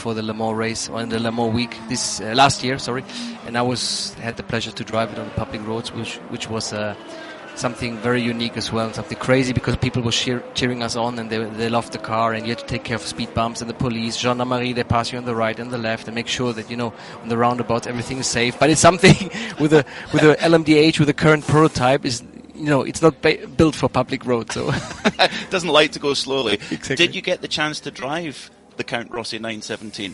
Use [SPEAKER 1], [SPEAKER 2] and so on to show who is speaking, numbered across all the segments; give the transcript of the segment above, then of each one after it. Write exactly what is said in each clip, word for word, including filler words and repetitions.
[SPEAKER 1] before the Le Mans race, or in the Le Mans week this uh, last year, sorry, and I was had the pleasure to drive it on public roads, which which was uh, something very unique as well, something crazy because people were cheer- cheering us on, and they they loved the car, and you had to take care of speed bumps and the police, gendarmerie, they pass you on the right and the left and make sure that, you know, on the roundabouts everything is safe. But it's something with a with a L M D H, with a current prototype, is, you know, it's not ba- built for public road, so
[SPEAKER 2] it doesn't like to go slowly.
[SPEAKER 1] Exactly.
[SPEAKER 2] Did you get the chance to drive the Count Rossi nine seventeen?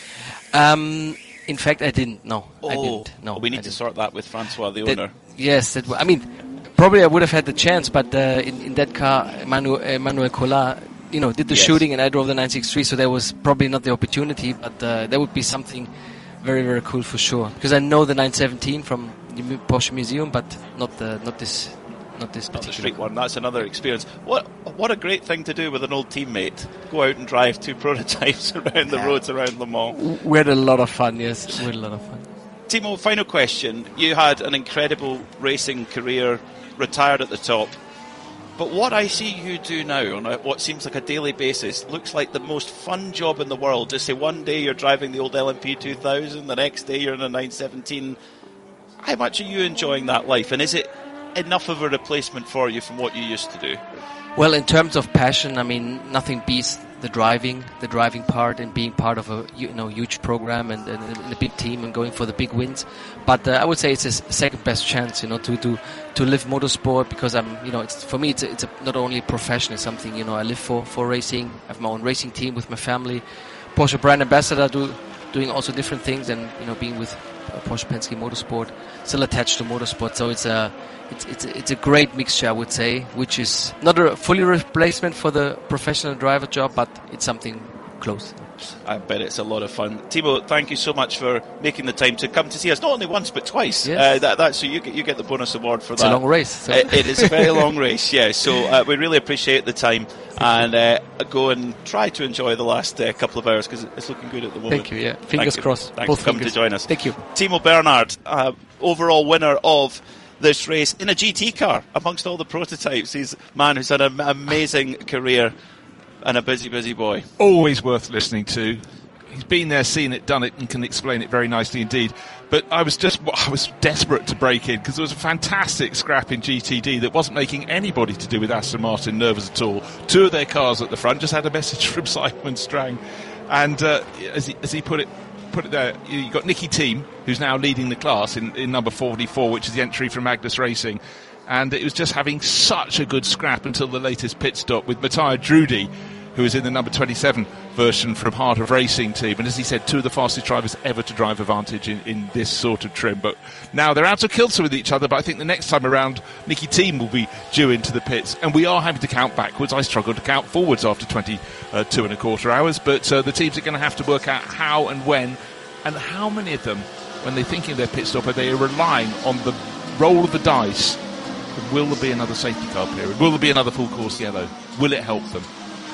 [SPEAKER 1] Um, in fact, I didn't. No,
[SPEAKER 2] oh,
[SPEAKER 1] I didn't. No,
[SPEAKER 2] we need
[SPEAKER 1] I
[SPEAKER 2] to
[SPEAKER 1] didn't.
[SPEAKER 2] sort that with Francois, the
[SPEAKER 1] That,
[SPEAKER 2] owner.
[SPEAKER 1] yes, that, I mean, probably I would have had the chance, but uh, in, in that car, Emmanuel, Emmanuel Collard, you know, did the
[SPEAKER 2] yes.
[SPEAKER 1] shooting, and I drove the nine sixty-three, so there was probably not the opportunity, but uh, that would be something very, very cool for sure. Because I know the nine seventeen from the Porsche Museum, but not the not this. Not this
[SPEAKER 2] Not the
[SPEAKER 1] particular
[SPEAKER 2] street one. That's another experience. What what a great thing to do with an old teammate. Go out and drive two prototypes around the
[SPEAKER 1] yeah.
[SPEAKER 2] roads around Le Mans.
[SPEAKER 1] We had a lot of fun, yes. We had a lot of fun.
[SPEAKER 2] Timo, final question. You had an incredible racing career, retired at the top. But what I see you do now on a, what seems like a daily basis looks like the most fun job in the world. Just say one day you're driving the old L M P two thousand, the next day you're in a nine seventeen. How much are you enjoying that life? And is it enough of a replacement for you from what you used to do?
[SPEAKER 1] Well, in terms of passion, I mean, nothing beats the driving, the driving part, and being part of a, you know, huge program and, and, and a big team and going for the big wins. But uh, I would say it's a second best chance, you know, to to to live motorsport, because I'm, you know, it's for me it's a, it's a, not only a profession, it's something, you know, I live for for racing. I have my own racing team with my family, Porsche brand ambassador, do doing also different things, and, you know, being with uh, Porsche Penske Motorsport, still attached to motorsport. So it's a It's it's a, it's a great mixture, I would say, which is not a fully replacement for the professional driver job, but it's something close.
[SPEAKER 2] I bet it's a lot of fun. Timo, thank you so much for making the time to come to see us, not only once but twice.
[SPEAKER 1] Yes.
[SPEAKER 2] Uh, that, that's so you get you get the bonus award for
[SPEAKER 1] it's
[SPEAKER 2] that.
[SPEAKER 1] It's a long race. So.
[SPEAKER 2] It, it is a very long race, yeah. So uh, we really appreciate the time, and uh, go and try to enjoy the last uh, couple of hours, because it's looking good at the moment.
[SPEAKER 1] Thank you. Yeah, fingers
[SPEAKER 2] thank
[SPEAKER 1] crossed.
[SPEAKER 2] You. Thanks
[SPEAKER 1] Both
[SPEAKER 2] for coming
[SPEAKER 1] fingers.
[SPEAKER 2] to join us.
[SPEAKER 1] Thank you,
[SPEAKER 2] Timo Bernhard, uh, overall winner of this race in a G T car amongst all the prototypes. He's a man who's had an amazing career and a busy, busy boy.
[SPEAKER 3] Always worth listening to. He's been there, seen it, done it, and can explain it very nicely indeed. But I was just, I was desperate to break in, because there was a fantastic scrap in G T D that wasn't making anybody to do with Aston Martin nervous at all. Two of their cars at the front. Just had a message from Simon Strang, and uh, as he as he put it. Put it there. You've got Nicky Thiem, who's now leading the class in, in number forty-four, which is the entry from Magnus Racing, and it was just having such a good scrap until the latest pit stop with Matthias Drudy, who is in the number twenty-seven version from Heart of Racing team, and as he said, two of the fastest drivers ever to drive a Vantage in, in this sort of trim. But now they're out of kilter with each other, but I think the next time around Nicky Thiem will be due into the pits, and we are having to count backwards. I struggled to count forwards after twenty-two and a quarter hours, but uh, the teams are going to have to work out how and when, and how many of them, when they're thinking of their pit stop, are they relying on the roll of the dice. Will there be another safety car period? Will there be another full course yellow? Will it help them?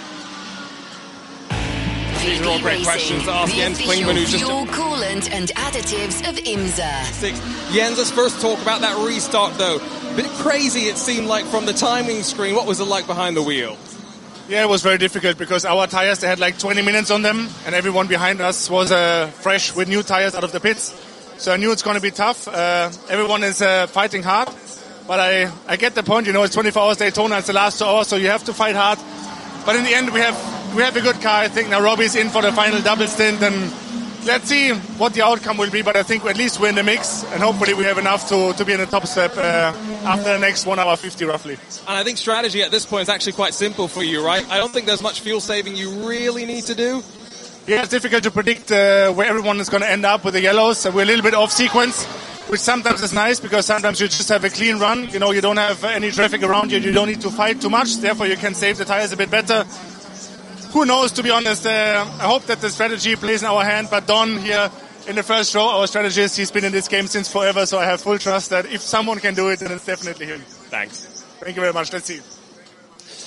[SPEAKER 4] These are all great questions to ask Jens Klingmann, who's just
[SPEAKER 5] fuel, coolant and additives of IMSA.
[SPEAKER 4] Six. Jens, let's first talk about that restart, though. A bit crazy, it seemed like, from the timing screen. What was it like behind the wheel?
[SPEAKER 6] Yeah, it was very difficult because our tires, they had like twenty minutes on them, and everyone behind us was uh, fresh with new tires out of the pits. So I knew it's going to be tough. Uh, everyone is uh, fighting hard, but I, I get the point. You know, it's twenty-four hours Daytona, it's the last two hours, so you have to fight hard. But in the end, we have we have a good car. I think now Robbie's in for the final double stint, and let's see what the outcome will be. But I think at least we're in the mix, and hopefully we have enough to, to be in the top step uh, after the next one hour fifty roughly.
[SPEAKER 4] And I think strategy at this point is actually quite simple for you, right? I don't think there's much fuel saving you really need to do.
[SPEAKER 6] Yeah, it's difficult to predict uh, where everyone is going to end up with the yellows. So we're a little bit off sequence, which sometimes is nice because sometimes you just have a clean run. You know, you don't have any traffic around you. You don't need to fight too much. Therefore, you can save the tires a bit better. Who knows, to be honest. Uh, I hope that the strategy plays in our hand. But Don here in the first row, our strategist, he's been in this game since forever. So I have full trust that if someone can do it, then it's definitely him.
[SPEAKER 4] Thanks.
[SPEAKER 6] Thank you very much. Let's see.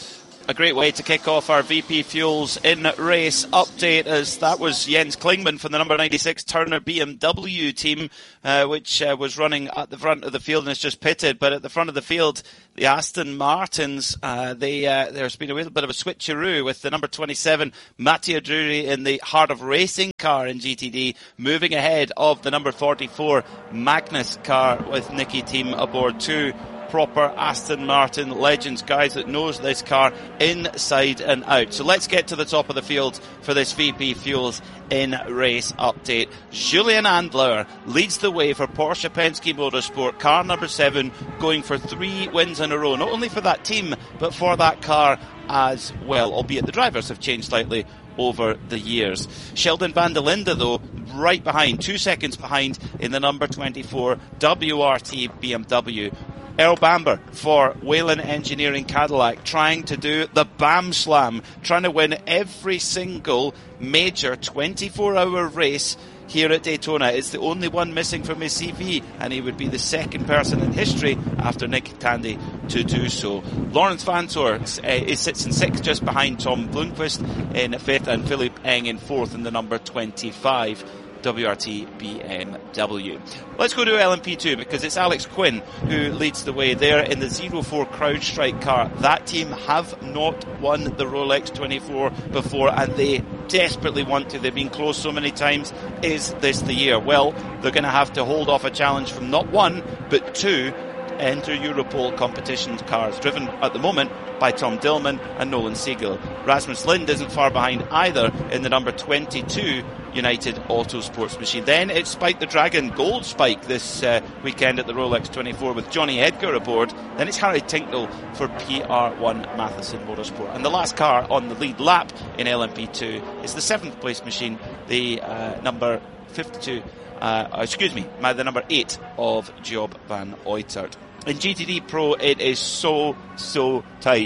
[SPEAKER 2] A great way to kick off our V P Fuels in race update, as that was Jens Klingmann from the number ninety-six Turner B M W team, uh, which uh, was running at the front of the field and has just pitted. But at the front of the field, the Aston Martins, uh, they, uh, there's been a little bit of a switcheroo with the number twenty-seven Mattia Drury in the Heart of Racing car in G T D, moving ahead of the number forty-four Magnus car with Nicky Team aboard too. Proper Aston Martin legends, guys that knows this car inside and out. So let's get to the top of the field for this V P Fuels in race update. Julian Andlauer leads the way for Porsche Penske Motorsport, car number seven, going for three wins in a row. Not only for that team, but for that car as well, albeit the drivers have changed slightly over the years. Sheldon van der Linde, though, right behind, two seconds behind in the number twenty-four W R T B M W. Earl Bamber for Whelen Engineering Cadillac, trying to do the Bam Slam, trying to win every single major twenty-four hour race here at Daytona. It's the only one missing from his C V, and he would be the second person in history after Nick Tandy to do so. Lawrence Vanthoor uh, sits in sixth, just behind Tom Blomqvist in fifth, and Philippe Eng in fourth in the number twenty-five W R T B M W. Let's go to L M P two, because it's Alex Quinn who leads the way there in the zero four CrowdStrike car. That team have not won the Rolex twenty-four before, and they desperately want to. They've been close so many times. Is this the year? Well, they're going to have to hold off a challenge from not one, but two Enter Europol competition cars, driven at the moment by Tom Dillman and Nolan Siegel. Rasmus Lind isn't far behind either in the number twenty-two United Autosports machine. Then it's Spike the Dragon Gold Spike this uh, weekend at the Rolex twenty-four with Johnny Edgar aboard. Then it's Harry Tinknell for P R one Matheson Motorsport. And the last car on the lead lap in L M P two is the seventh place machine, the uh, number fifty-two, uh, excuse me, the number eight of Job van Uitert. In G T D Pro, it is so, so tight.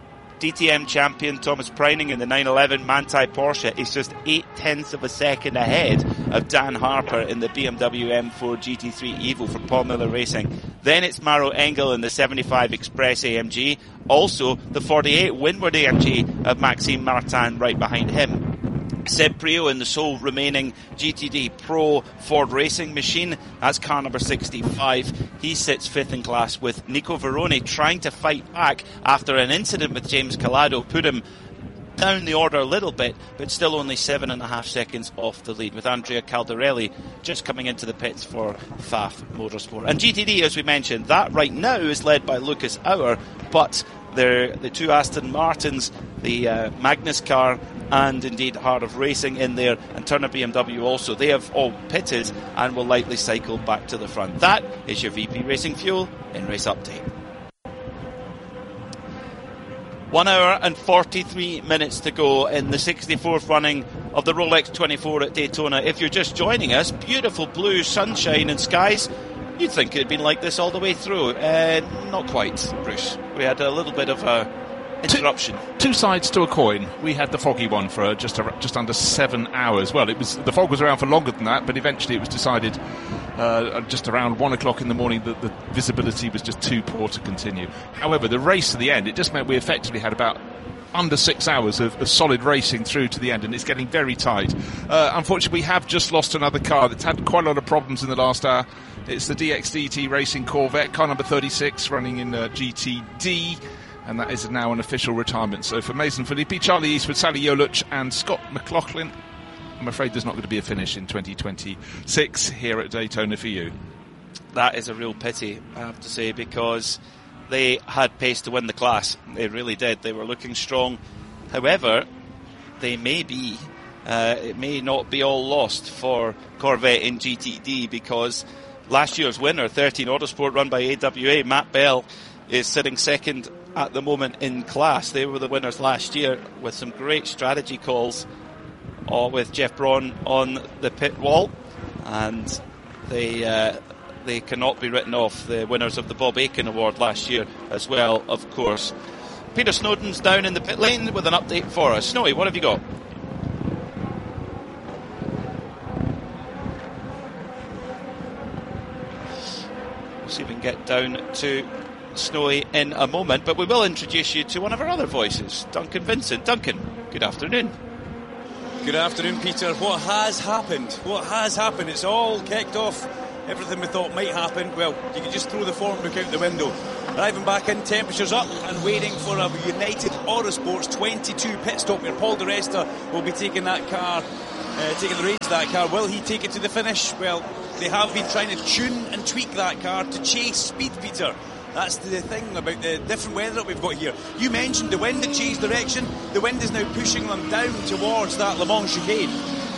[SPEAKER 2] D T M champion Thomas Preining in the nine eleven Manthey Porsche is just eight tenths of a second ahead of Dan Harper in the B M W M four G T three Evo for Paul Miller Racing. Then it's Maro Engel in the seventy-five Express A M G. Also, the forty-eight Windward A M G of Maxime Martin right behind him. Seb Priaulx in the sole remaining G T D Pro Ford Racing machine. That's car number sixty-five. He sits fifth in class with Nico Veroni trying to fight back after an incident with James Calado put him down the order a little bit, but still only seven and a half seconds off the lead, with Andrea Caldarelli just coming into the pits for F A F Motorsport. And G T D, as we mentioned, that right now is led by Lucas Auer, but they're the two Aston Martins, the uh, Magnus car, and indeed Heart of Racing in there, and Turner B M W also. They have all pitted and will likely cycle back to the front. That is your V P Racing Fuel in Race Update. One hour and forty-three minutes to go in the sixty-fourth running of the Rolex twenty-four at Daytona. If you're just joining us, beautiful blue sunshine and skies. You'd think it had been like this all the way through. Uh, not quite, Bruce. We had a little bit of a interruption.
[SPEAKER 3] Two, two sides to a coin. We had the foggy one for just a, just under seven hours. Well, it was the fog was around for longer than that, but eventually it was decided uh, just around one o'clock in the morning that the visibility was just too poor to continue. However, the race to the end, it just meant we effectively had about under six hours of, of solid racing through to the end, and it's getting very tight. Uh, unfortunately, we have just lost another car that's had quite a lot of problems in the last hour. It's the D X D T Racing Corvette, car number thirty-six, running in uh, G T D, and that is now an official retirement. So for Mason Filippi, Charlie Eastwood, Sally Yoluch and Scott McLaughlin, I'm afraid there's not going to be a finish in twenty twenty-six here at Daytona for you.
[SPEAKER 2] That is a real pity, I have to say, because they had pace to win the class. They really did. They were looking strong. However, they may be, uh, it may not be all lost for Corvette in G T D, because last year's winner, thirteen Autosport, run by A W A, Matt Bell, is sitting second at the moment in class. They were the winners last year with some great strategy calls, all with Jeff Braun on the pit wall, and they uh, they cannot be written off. The winners of the Bob Aiken Award last year as well, of course. Peter Snowden's down in the pit lane with an update for us. Snowy, what have you got? We'll see if we can get down to snowy in a moment, but we will introduce you to one of our other voices, Duncan Vincent. Duncan, good afternoon.
[SPEAKER 7] Good afternoon, Peter. What has happened? What has happened? It's all kicked off. Everything we thought might happen, well, you can just throw the form book out the window. Arriving back in, temperatures up, and waiting for a United Autosports twenty-two pit stop where Paul di Resta will be taking that car, uh, taking the reins of that car. Will he take it to the finish? Well, they have been trying to tune and tweak that car to chase speed, Peter. That's the thing about the different weather that we've got here. You mentioned the wind had changed direction. The wind is now pushing them down towards that Le Mans chicane.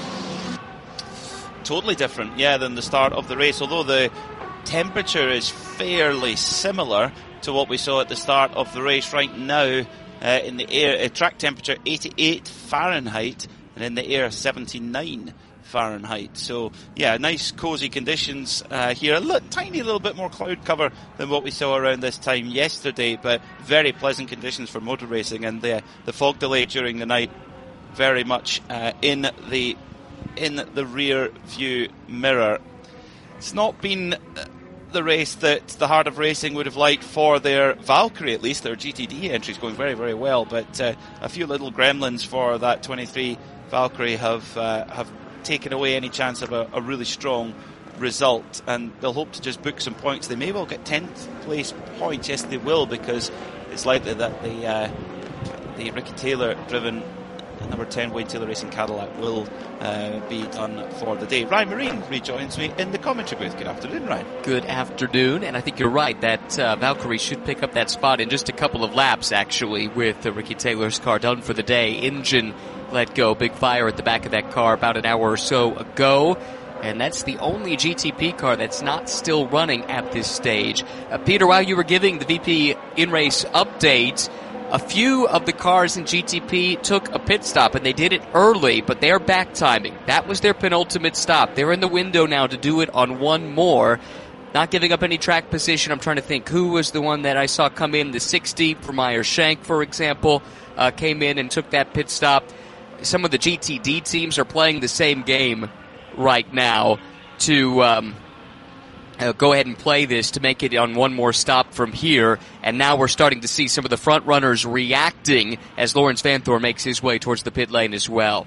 [SPEAKER 2] Totally different, yeah, than the start of the race, although the temperature is fairly similar to what we saw at the start of the race. Right now, uh, in the air, uh, track temperature eighty-eight Fahrenheit, and in the air seventy-nine Fahrenheit. So, yeah, nice cosy conditions uh, here. A li- tiny little bit more cloud cover than what we saw around this time yesterday, but very pleasant conditions for motor racing, and the, the fog delay during the night very much uh, in the in the rear view mirror. It's not been the race that the Heart of Racing would have liked for their Valkyrie, at least. Their G T D entry is going very, very well, but uh, a few little gremlins for that twenty-three Valkyrie have uh, have taken away any chance of a, a really strong result, and they'll hope to just book some points. They may well get tenth place points. Yes, they will, because it's likely that the uh, the Ricky Taylor driven number ten Wayne Taylor Racing Cadillac will uh, be done for the day. Ryan Marine rejoins me in the commentary booth. Good afternoon, Ryan.
[SPEAKER 1] Good afternoon, and I think you're right that uh, Valkyrie should pick up that spot in just a couple of laps, actually, with uh, Ricky Taylor's car done for the day. Engine let go, big fire at the back of that car about an hour or so ago, and that's the only G T P car that's not still running at this stage. Uh, Peter, while you were giving the V P in-race update, a few of the cars in G T P took a pit stop, and they did it early, but they're back timing. That was their penultimate stop. They're in the window now to do it on one more. Not giving up any track position. I'm trying to think who was the one that I saw come in. The sixty for Meyer Shank, for example, uh, came in and took that pit stop. Some of the G T D teams are playing the same game right now to um, uh, go ahead and play this to make it on one more stop from here. And now we're starting to see some of the front runners reacting as Lawrence Vanthoor makes his way towards the pit lane as well.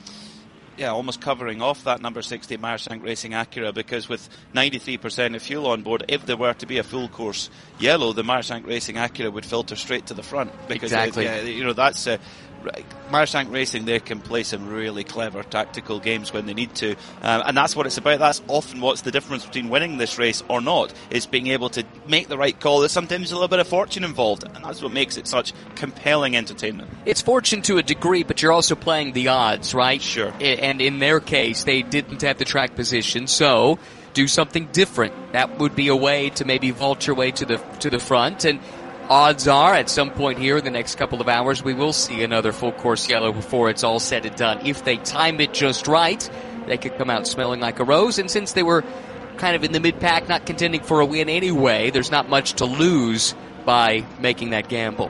[SPEAKER 2] Yeah, almost covering off that number sixty Meyer Shank Racing Acura, because with ninety-three percent of fuel on board, if there were to be a full course yellow, the Meyer Shank Racing Acura would filter straight to the front. Because
[SPEAKER 1] exactly.
[SPEAKER 2] It, yeah, you know, that's uh, Meyer Shank Racing. They can play some really clever tactical games when they need to, um, and that's what it's about. That's often what's the difference between winning this race or not, is being able to make the right call. There's sometimes a little bit of fortune involved, and that's what makes it such compelling entertainment.
[SPEAKER 1] It's fortune to a degree, but you're also playing the odds, right?
[SPEAKER 2] Sure.
[SPEAKER 1] And in their case, they didn't have the track position, so do something different. That would be a way to maybe vault your way to the to the front, and odds are at some point here in the next couple of hours we will see another full course yellow before it's all said and done. If they time it just right, they could come out smelling like a rose, and since they were kind of in the mid-pack, not contending for a win anyway, there's not much to lose by making that gamble.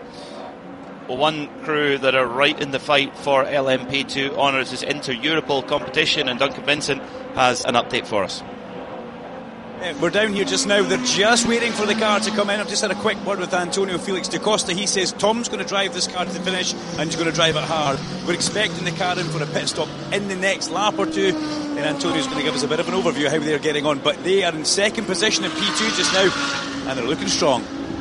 [SPEAKER 2] Well, one crew that are right in the fight for L M P two honours is Inter-Europol competition, and Duncan Vincent has an update for us.
[SPEAKER 7] Yeah, we're down here just now. They're just waiting for the car to come in. I've just had a quick word with Antonio Felix da Costa. He says Tom's going to drive this car to the finish, and he's going to drive it hard. We're expecting the car in for a pit stop in the next lap or two, and Antonio's going to give us a bit of an overview of how they're getting on. But they are in second position in P two just now, and they're looking strong.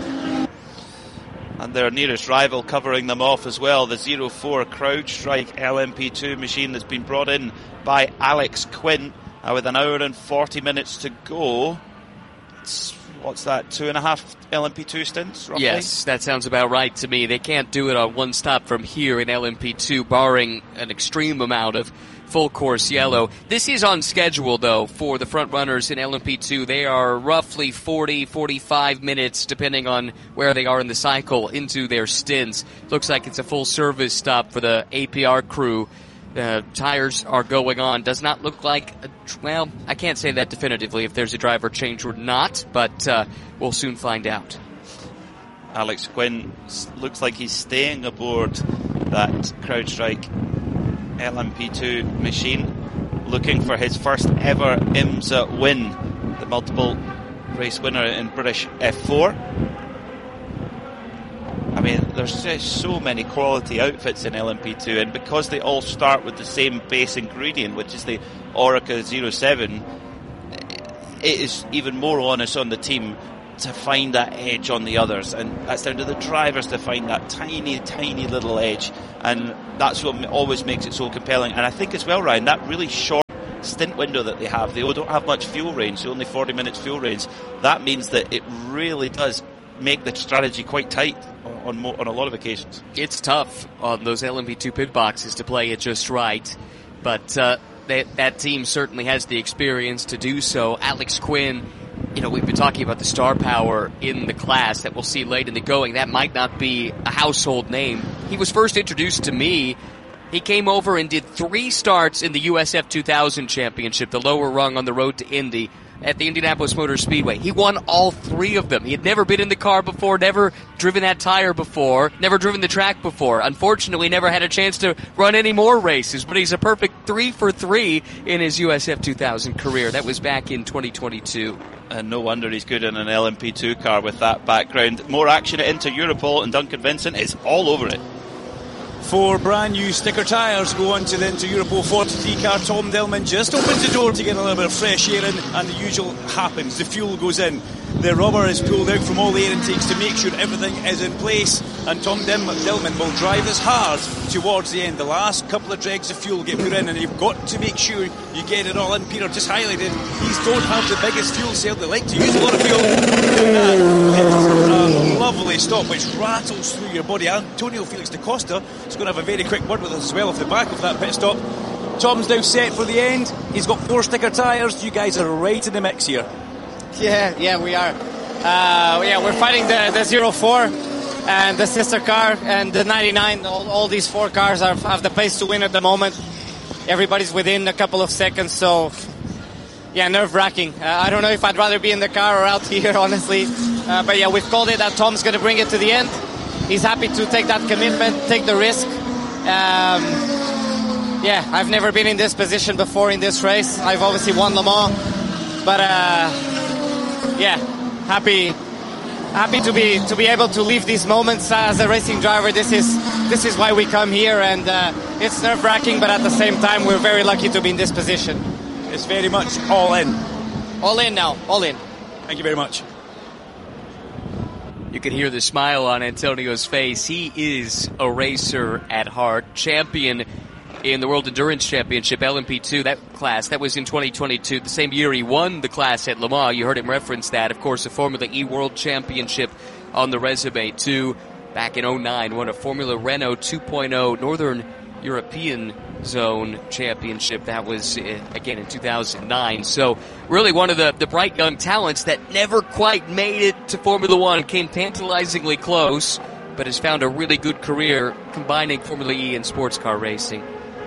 [SPEAKER 2] And their nearest rival covering them off as well, the zero four CrowdStrike L M P two machine that's been brought in by Alex Quinn uh, with an hour and forty minutes to go. It's, what's that, two and a half L M P two stints, roughly?
[SPEAKER 1] Yes, that sounds about right to me. They can't do it on one stop from here in L M P two, barring an extreme amount of full course yellow. This is on schedule, though, for the front runners in L M P two. They are roughly forty, forty-five minutes, depending on where they are in the cycle, into their stints. Looks like it's a full service stop for the A P R crew. Uh, tires are going on. Does not look like, a, well, I can't say that definitively if there's a driver change or not, but uh, we'll soon find out.
[SPEAKER 2] Alex Quinn looks like he's staying aboard that CrowdStrike L M P two machine, looking for his first ever IMSA win, the multiple race winner in British F four. mean, there's just so many quality outfits in L M P two, and because they all start with the same base ingredient, which is the Oreca zero seven, it is even more onus on the team to find that edge on the others, and that's down to the drivers to find that tiny, tiny little edge, and that's what always makes it so compelling. And I think as well, Ryan, that really short stint window that they have, they don't have much fuel range, only forty minutes fuel range. That means that it really does make the strategy quite tight on on, on a lot of occasions.
[SPEAKER 8] It's tough on those L M P two pit boxes to play it just right, but uh, that, that team certainly has the experience to do so. Alex Quinn, you know, we've been talking about the star power in the class that we'll see late in the going. That might not be a household name. He was first introduced to me. He came over and did three starts in the U S F two thousand championship, the lower rung on the road to Indy, at the Indianapolis Motor Speedway. He won all three of them. He had never been in the car before, never driven that tire before, never driven the track before. Unfortunately, never had a chance to run any more races, but he's a perfect three for three in his U S F two thousand career. That was back in twenty twenty-two.
[SPEAKER 2] And no wonder he's good in an L M P two car with that background. More action at Inter Europol, and Duncan Vincent is all over it.
[SPEAKER 7] Four brand new sticker tyres go on to the Inter Europol forty-three car. Tom Dillman just opens the door to get a little bit of fresh air in, and the usual happens. The fuel goes in. The rubber is pulled out from all the air intakes to make sure everything is in place, and Tom Dillman will drive as hard towards the end. The last couple of dregs of fuel get put in, and you've got to make sure you get it all in. Peter just highlighted, these don't have the biggest fuel cell. They like to use a lot of fuel. Doing that, it's a lovely stop which rattles through your body. Antonio Felix da Costa is going to have a very quick word with us as well off the back of that pit stop. Tom's now set for the end. He's got four sticker tyres. You guys are right in the mix here.
[SPEAKER 9] Yeah, yeah, we are. Uh, yeah, we're fighting the, the zero four and the sister car and the ninety-nine. All, all these four cars are, have the pace to win at the moment. Everybody's within a couple of seconds, so yeah, nerve-wracking. Uh, I don't know if I'd rather be in the car or out here, honestly. Uh, but yeah, we've called it that Tom's going to bring it to the end. He's happy to take that commitment, take the risk. Um, yeah, I've never been in this position before in this race. I've obviously won Le Mans, but uh, yeah, happy, happy to be to be able to live these moments as a racing driver. This is this is why we come here, and uh, it's nerve-wracking, but at the same time, we're very lucky to be in this position.
[SPEAKER 7] It's very much all in.
[SPEAKER 9] All in now, all in.
[SPEAKER 7] Thank you very much.
[SPEAKER 8] You can hear the smile on Antonio's face. He is a racer at heart, champion in the World Endurance Championship, L M P two, that class. That was in twenty twenty-two, the same year he won the class at Le Mans. You heard him reference that. Of course, a Formula E World Championship on the resume, too. Back in oh nine, won a Formula Renault two point oh Northern European Zone Championship. That was, uh, again, in two thousand nine. So, really one of the, the bright young talents that never quite made it to Formula One, came tantalizingly close, but has found a really good career combining Formula E and sports car racing.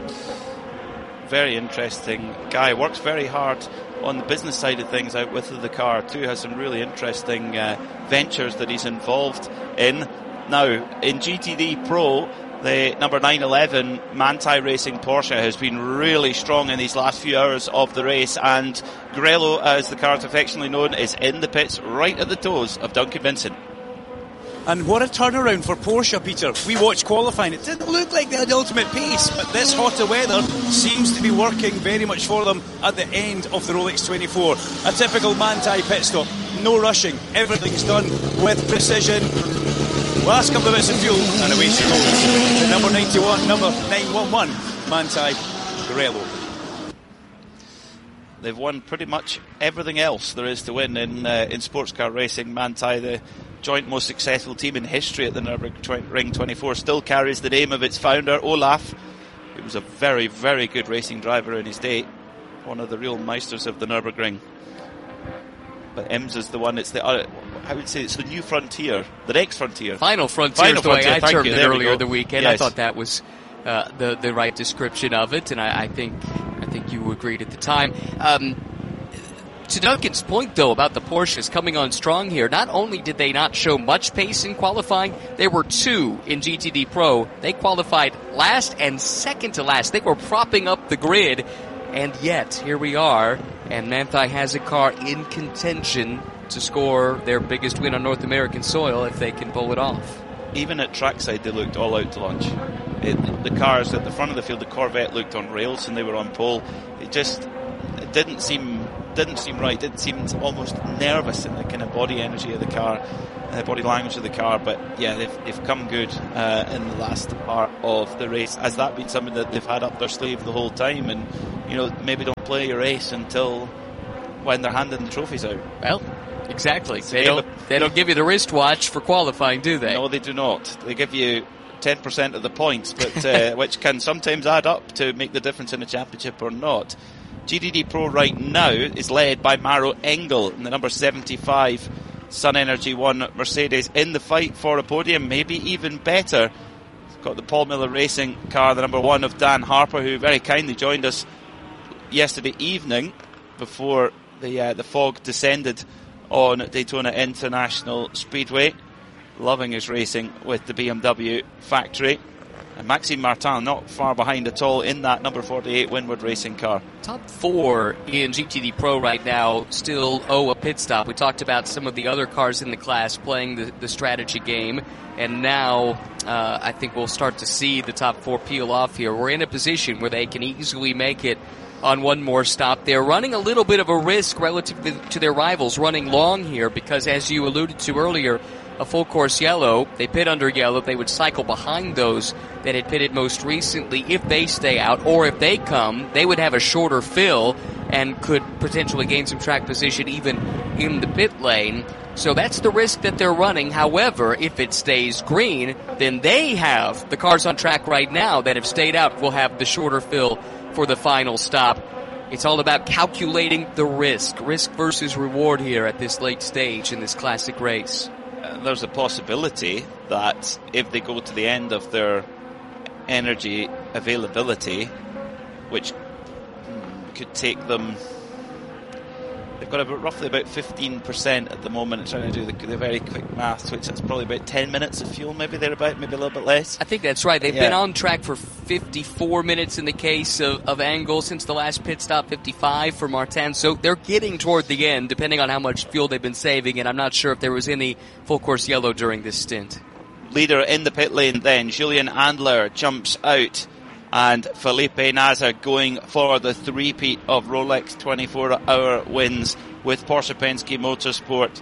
[SPEAKER 2] Very interesting guy. Works very hard on the business side of things out with the car too. Has some really interesting uh, ventures that he's involved in. Now, in G T D Pro, the number nine eleven Manthey Racing Porsche has been really strong in these last few hours of the race, and Grello, as the car is affectionately known, is in the pits right at the toes of Duncan Vincent.
[SPEAKER 7] And what a turnaround for Porsche, Peter. We watched qualifying. It didn't look like they had the ultimate pace, but this hotter weather seems to be working very much for them at the end of the Rolex twenty-four. A typical Manthey pit stop. No rushing. Everything's done with precision. Last couple of bits of fuel, and away she goes. The number ninety-one, number nine one one, Manthey Grello.
[SPEAKER 2] They've won pretty much everything else there is to win in uh, in sports car racing. Manthey, the joint most successful team in history at the Nürburgring twenty-four, still carries the name of its founder, Olaf. He was a very, very good racing driver in his day. One of the real meisters of the Nürburgring. But IMSA's the one, it's the, uh, I would say it's the new frontier, the next frontier.
[SPEAKER 8] Final frontier
[SPEAKER 2] Final
[SPEAKER 8] is the way
[SPEAKER 2] frontier,
[SPEAKER 8] I termed
[SPEAKER 2] you.
[SPEAKER 8] it
[SPEAKER 2] There we
[SPEAKER 8] earlier
[SPEAKER 2] go.
[SPEAKER 8] the weekend.
[SPEAKER 2] Yes.
[SPEAKER 8] I thought that was uh, the the right description of it, and I, I think I think you agreed at the time. Um, to Duncan's point, though, about the Porsches coming on strong here, not only did they not show much pace in qualifying, there were two in G T D Pro. They qualified last and second to last. They were propping up the grid, and yet, here we are, and Manthey has a car in contention to score their biggest win on North American soil if they can pull it off.
[SPEAKER 2] even at trackside, they looked all out to lunch. It, the cars at the front of the field, the Corvette looked on rails and they were on pole. It just it didn't seem didn't seem right. It seemed almost nervous in the kind of body energy of the car, the body language of the car. But yeah, they've, they've come good uh, in the last part of the race. Has that been something that they've had up their sleeve the whole time? And you know, maybe don't play a race until when they're handing the trophies out.
[SPEAKER 8] Well, exactly. They don't they don't give you the wristwatch for qualifying, do they?
[SPEAKER 2] No, they do not. They give you ten percent of the points, but uh, which can sometimes add up to make the difference in a championship or not. G T D Pro right now is led by Maro Engel in the number seventy-five Sun Energy One Mercedes, in the fight for a podium, maybe even better. It's got the Paul Miller Racing car, the number one of Dan Harper, who very kindly joined us yesterday evening before the uh, the fog descended on Daytona International Speedway. Loving his racing with the B M W factory. And Maxime Martin not far behind at all in that number forty-eight Winward Racing car.
[SPEAKER 8] Top four in G T D Pro right now still owe a pit stop. We talked about some of the other cars in the class playing the, the strategy game, and now uh, I think we'll start to see the top four peel off here. We're in a position where they can easily make it on one more stop. They're running a little bit of a risk relative to their rivals running long here because, as you alluded to earlier, a full course yellow, they pit under yellow, they would cycle behind those that had pitted most recently. If they stay out, or if they come, they would have a shorter fill and could potentially gain some track position even in the pit lane. So that's the risk that they're running. However, if it stays green, then they have, the cars on track right now that have stayed out will have the shorter fill for the final stop. It's all about calculating the risk, risk versus reward here at this late stage in this classic race.
[SPEAKER 2] There's a possibility that if they go to the end of their energy availability, which could take them, they've got about roughly about fifteen percent at the moment. I'm trying to do the, the very quick maths, which is probably about ten minutes of fuel, maybe thereabout, maybe a little bit less.
[SPEAKER 8] I think that's right. They've
[SPEAKER 2] yeah.
[SPEAKER 8] been on track for fifty-four minutes in the case of, of Engel since the last pit stop, fifty-five for Martin. So they're getting toward the end, depending on how much fuel they've been saving, and I'm not sure if there was any full course yellow during this stint.
[SPEAKER 2] Leader in the pit lane then, Julian Andler jumps out, and Felipe Nasr going for the three-peat of Rolex twenty-four hour wins with Porsche Penske Motorsport.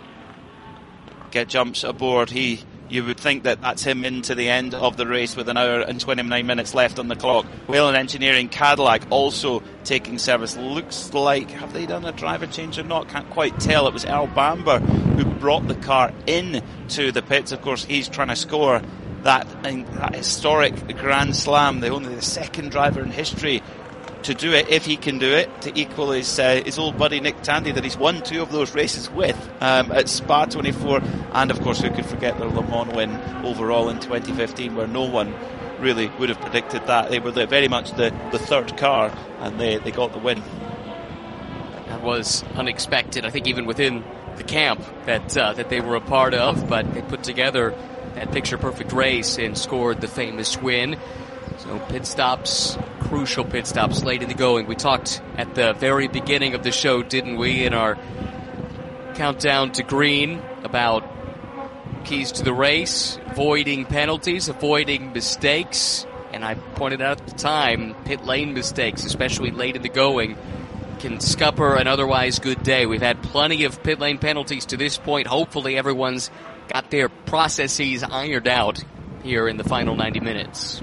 [SPEAKER 2] Get jumps aboard. He, you would think that that's him into the end of the race with an hour and twenty-nine minutes left on the clock. Whelen Engineering Cadillac also taking service. Looks like, have they done a driver change or not? Can't quite tell. It was Earl Bamber who brought the car in to the pits. Of course, he's trying to score that, that historic Grand Slam, the only the second driver in history to do it, if he can do it, to equal his uh, his old buddy Nick Tandy that he's won two of those races with um, at Spa twenty-four, and of course who could forget their Le Mans win overall in twenty fifteen, where no one really would have predicted that. They were the, very much the, the third car, and they, they got the win.
[SPEAKER 8] That was unexpected, I think, even within the camp that uh, that they were a part of, but they put together that picture-perfect race and scored the famous win. So pit stops, crucial pit stops late in the going. We talked at the very beginning of the show, didn't we, in our countdown to green about keys to the race, avoiding penalties, avoiding mistakes. And I pointed out at the time, pit lane mistakes, especially late in the going, can scupper an otherwise good day. We've had plenty of pit lane penalties to this point. Hopefully everyone's got their processes ironed out here in the final ninety minutes.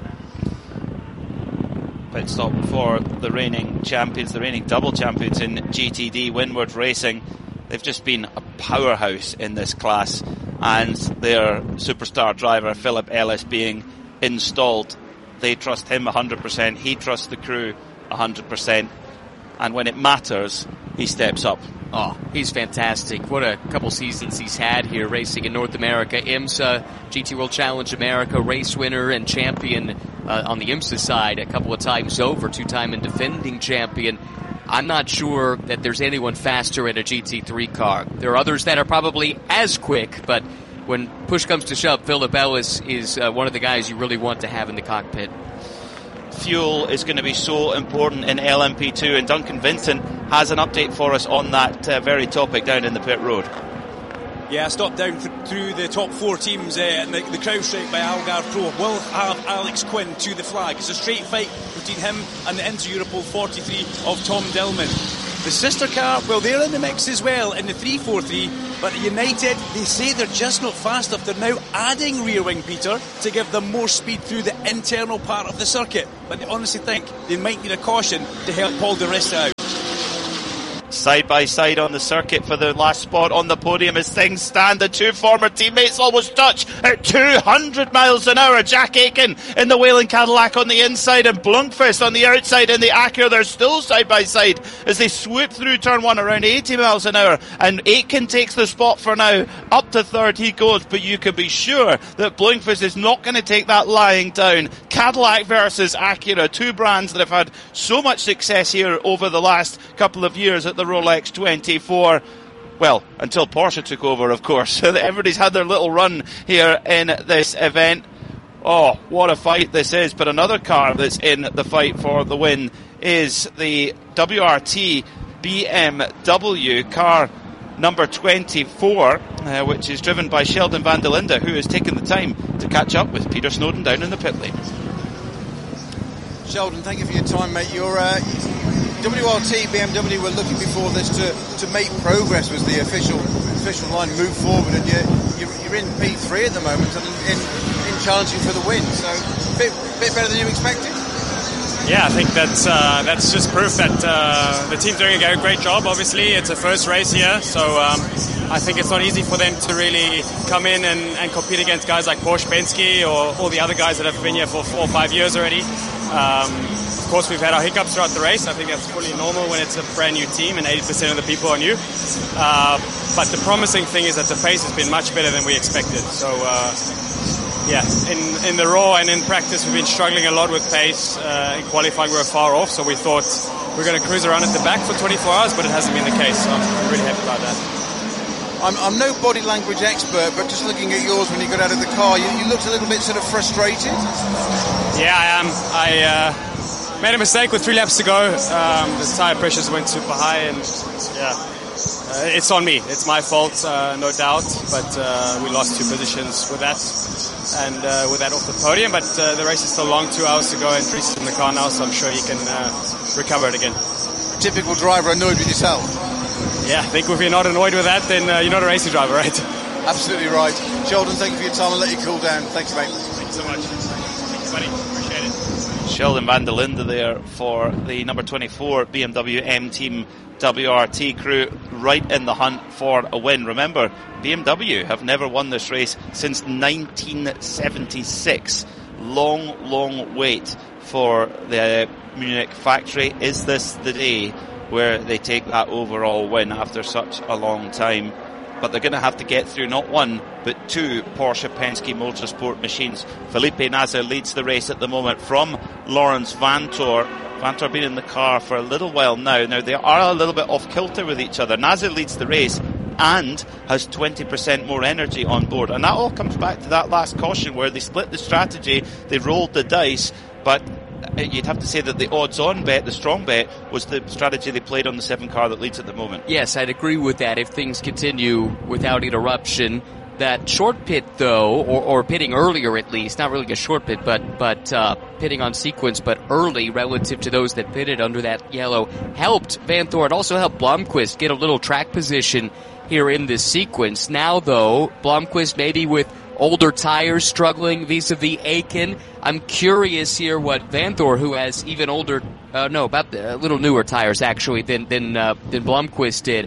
[SPEAKER 2] Pit stop for the reigning champions, the reigning double champions in G T D, Winward Racing. They've just been a powerhouse in this class, and their superstar driver, Philip Ellis, being installed. They trust him one hundred percent, he trusts the crew one hundred percent, and when it matters, he steps up.
[SPEAKER 8] Oh, he's fantastic. What a couple seasons he's had here racing in North America. IMSA, G T World Challenge America, race winner and champion uh, on the IMSA side a couple of times over, two-time and defending champion. I'm not sure that there's anyone faster in a G T three car. There are others that are probably as quick, but when push comes to shove, Philip Ellis is uh, one of the guys you really want to have in the cockpit.
[SPEAKER 2] Fuel is going to be so important in L M P two, and Duncan Vincent has an update for us on that uh, very topic down in the pit road.
[SPEAKER 7] Yeah, I stopped down th- through the top four teams, uh, and the, the crowd strike by Algarve Pro will have Alex Quinn to the flag. It's a straight fight between him and the Inter-Europol forty-three of Tom Dillman. The sister car, well, they're in the mix as well in the three forty-three, but United, they say they're just not fast enough. They're now adding rear wing, Peter, to give them more speed through the internal part of the circuit. But they honestly think they might need a caution to help Paul di Resta out.
[SPEAKER 2] Side by side on the circuit for the last spot on the podium as things stand. The two former teammates almost touch at two hundred miles an hour. Jack Aitken in the Whelen Cadillac on the inside and Blomqvist on the outside in the Acura. They're still side by side as they swoop through turn one around eighty miles an hour, and Aitken takes the spot for now. Up to third he goes, but you can be sure that Blomqvist is not going to take that lying down. Cadillac versus Acura, two brands that have had so much success here over the last couple of years at the Rolex twenty-four. Well, until Porsche took over, of course. Everybody's had their little run here in this event. Oh, what a fight this is. But another car that's in the fight for the win is the W R T B M W car number twenty-four, uh, which is driven by Sheldon van der Linde, who has taken the time to catch up with Peter Snowden down in the pit lane.
[SPEAKER 10] Sheldon, thank you for your time, mate. Your uh, W R T B M W were looking before this to, to make progress, was the official official line, move forward, and you're, you're, you're in P three at the moment and in, in challenging for the win, so a bit, bit better than you expected.
[SPEAKER 11] Yeah, I think that's uh, that's just proof that uh, the team's doing a great job. Obviously, it's a first race here, so um, I think it's not easy for them to really come in and, and compete against guys like Porsche Penske or all the other guys that have been here for four or five years already. Um, of course, we've had our hiccups throughout the race. I think that's fully normal when it's a brand new team and eighty percent of the people are new. Uh, but the promising thing is that the pace has been much better than we expected. So. Uh, Yeah, in, in the raw and in practice we've been struggling a lot with pace. Uh, in qualifying we were far off, so we thought we were going to cruise around at the back for twenty-four hours, but it hasn't been the case, so I'm really happy about that.
[SPEAKER 10] I'm, I'm no body language expert, but just looking at yours when you got out of the car, you, you looked a little bit sort of frustrated.
[SPEAKER 11] Yeah, I am. I uh, made a mistake with three laps to go. Um, the tyre pressures went super high, and yeah, uh, it's on me. It's my fault, uh, no doubt, but uh, we lost two positions with that. And uh, with that off the podium, but uh, the race is still long, two hours to go, and Dries is in the car now, so I'm sure he can uh, recover it again.
[SPEAKER 10] Typical driver, annoyed with yourself.
[SPEAKER 11] Yeah, I think if you're not annoyed with that, then uh, you're not a racing driver, right?
[SPEAKER 10] Absolutely right. Sheldon, thank you for your time. I'll let you cool down. Thanks, mate.
[SPEAKER 11] Thank you so much. Thanks, buddy. Appreciate it.
[SPEAKER 2] Sheldon van der Linde there for the number twenty-four B M W M Team W R T crew, right in the hunt for a win. Remember, B M W have never won this race since nineteen seventy-six. Long, long wait for the Munich factory. Is this the day where they take that overall win after such a long time? But they're going to have to get through not one, but two Porsche Penske Motorsport machines. Felipe Nasr leads the race at the moment from Lawrence Vanthoor. Vanthoor been in the car for a little while now. Now, they are a little bit off kilter with each other. Nasr leads the race and has twenty percent more energy on board. And that all comes back to that last caution where they split the strategy, they rolled the dice, but you'd have to say that the odds-on bet, the strong bet, was the strategy they played on the seven car that leads at the moment.
[SPEAKER 8] Yes, I'd agree with that if things continue without interruption. That short pit, though, or, or pitting earlier at least, not really a short pit, but but uh, pitting on sequence, but early relative to those that pitted under that yellow, helped Vanthoor. It also helped Blomqvist get a little track position here in this sequence. Now, though, Blomqvist maybe with older tires struggling vis-a-vis Aitken. I'm curious here what Vanthoor, who has even older, uh, no, about a little newer tires actually than than uh, than Blomqvist did.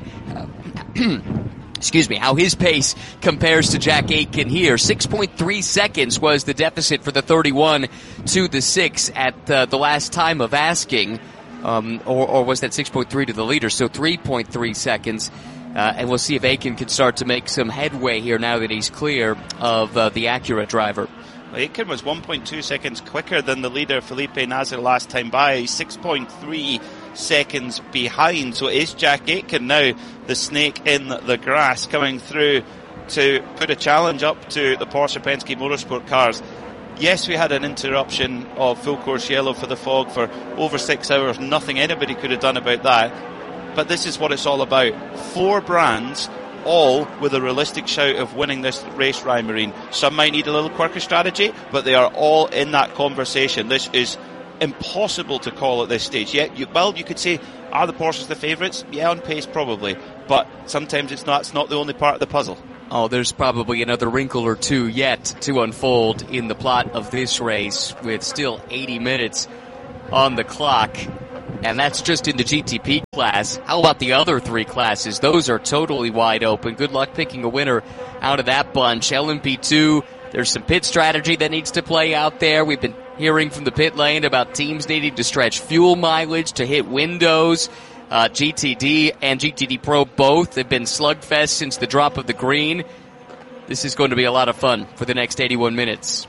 [SPEAKER 8] Uh, Excuse me, how his pace compares to Jack Aitken here. six point three seconds was the deficit for the thirty-one to the six at uh, the last time of asking. Um, or, or was that six point three to the leader? So three point three seconds. Uh, and we'll see if Aitken can start to make some headway here now that he's clear of uh, the Acura driver.
[SPEAKER 2] Aitken was one point two seconds quicker than the leader, Felipe Nasr, last time by. six point three seconds behind. So is Jack Aitken now the snake in the grass coming through to put a challenge up to the Porsche Penske Motorsport cars? Yes, we had an interruption of full course yellow for the fog for over six hours. Nothing anybody could have done about that. But this is what it's all about. Four brands all with a realistic shout of winning this race, Ryan Marine. Some might need a little quirky strategy, but they are all in that conversation. This is impossible to call at this stage. Yeah, you, well, you could say, are the Porsches the favourites? Yeah, on pace probably, but sometimes it's not, it's not the only part of the puzzle.
[SPEAKER 8] Oh, there's probably another wrinkle or two yet to unfold in the plot of this race, with still eighty minutes on the clock. And that's just in the G T P class. How about the other three classes? Those are totally wide open. Good luck picking a winner out of that bunch. L M P two, there's some pit strategy that needs to play out there. We've been hearing from the pit lane about teams needing to stretch fuel mileage to hit windows. Uh, G T D and G T D Pro both have been slugfest since the drop of the green. This is going to be a lot of fun for the next eighty-one minutes.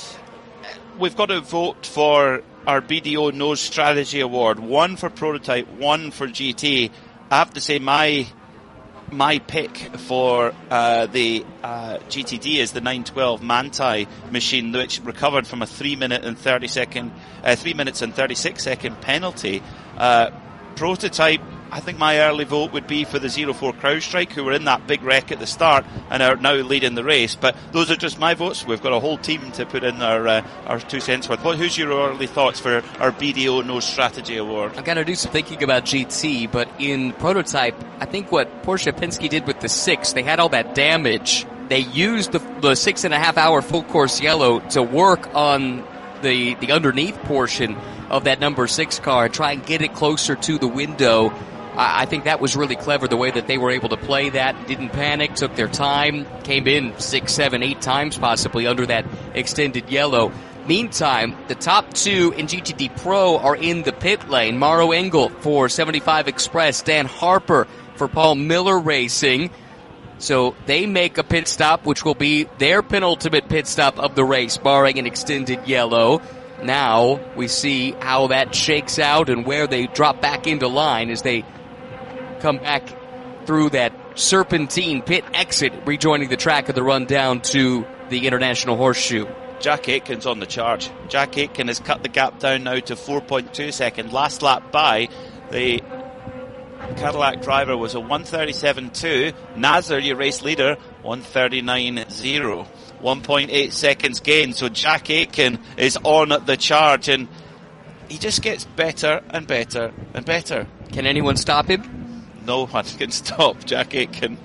[SPEAKER 2] We've got to vote for our B D O Nose Strategy Award. One for Prototype, one for G T. I have to say my my pick for uh, the uh, G T D is the nine twelve Manti machine, which recovered from a three minute and thirty second, uh, three minutes and thirty-six second penalty. Uh, Prototype, I think my early vote would be for the zero four CrowdStrike, who were in that big wreck at the start and are now leading the race. But those are just my votes. We've got a whole team to put in our uh, our two cents worth. What, who's your early thoughts for our B D O Nose Strategy Award?
[SPEAKER 8] I've got to do some thinking about G T, but in Prototype, I think what Porsche Penske did with the six, they had all that damage. They used the, the six and a half hour full course yellow to work on the the underneath portion of that number six car and try and get it closer to the window. I, I think that was really clever, the way that they were able to play that. Didn't panic, took their time, came in six, seven, eight times possibly under that extended yellow. Meantime, the top two in G T D Pro are in the pit lane. Mauro Engel for seventy-five Express, Dan Harper for Paul Miller Racing. So they make a pit stop, which will be their penultimate pit stop of the race, barring an extended yellow. Now we see how that shakes out and where they drop back into line as they come back through that serpentine pit exit, rejoining the track of the run down to the International Horseshoe.
[SPEAKER 2] Jack Aitken's on the charge. Jack Aitken has cut the gap down now to four point two seconds. Last lap by, the Cadillac driver was a one thirty-seven two. Nasser, your race leader, one thirty-nine zero. one point eight seconds gain. So Jack Aitken is on the charge, and he just gets better and better and better.
[SPEAKER 8] Can anyone stop him?
[SPEAKER 2] No one can stop Jack Aitken.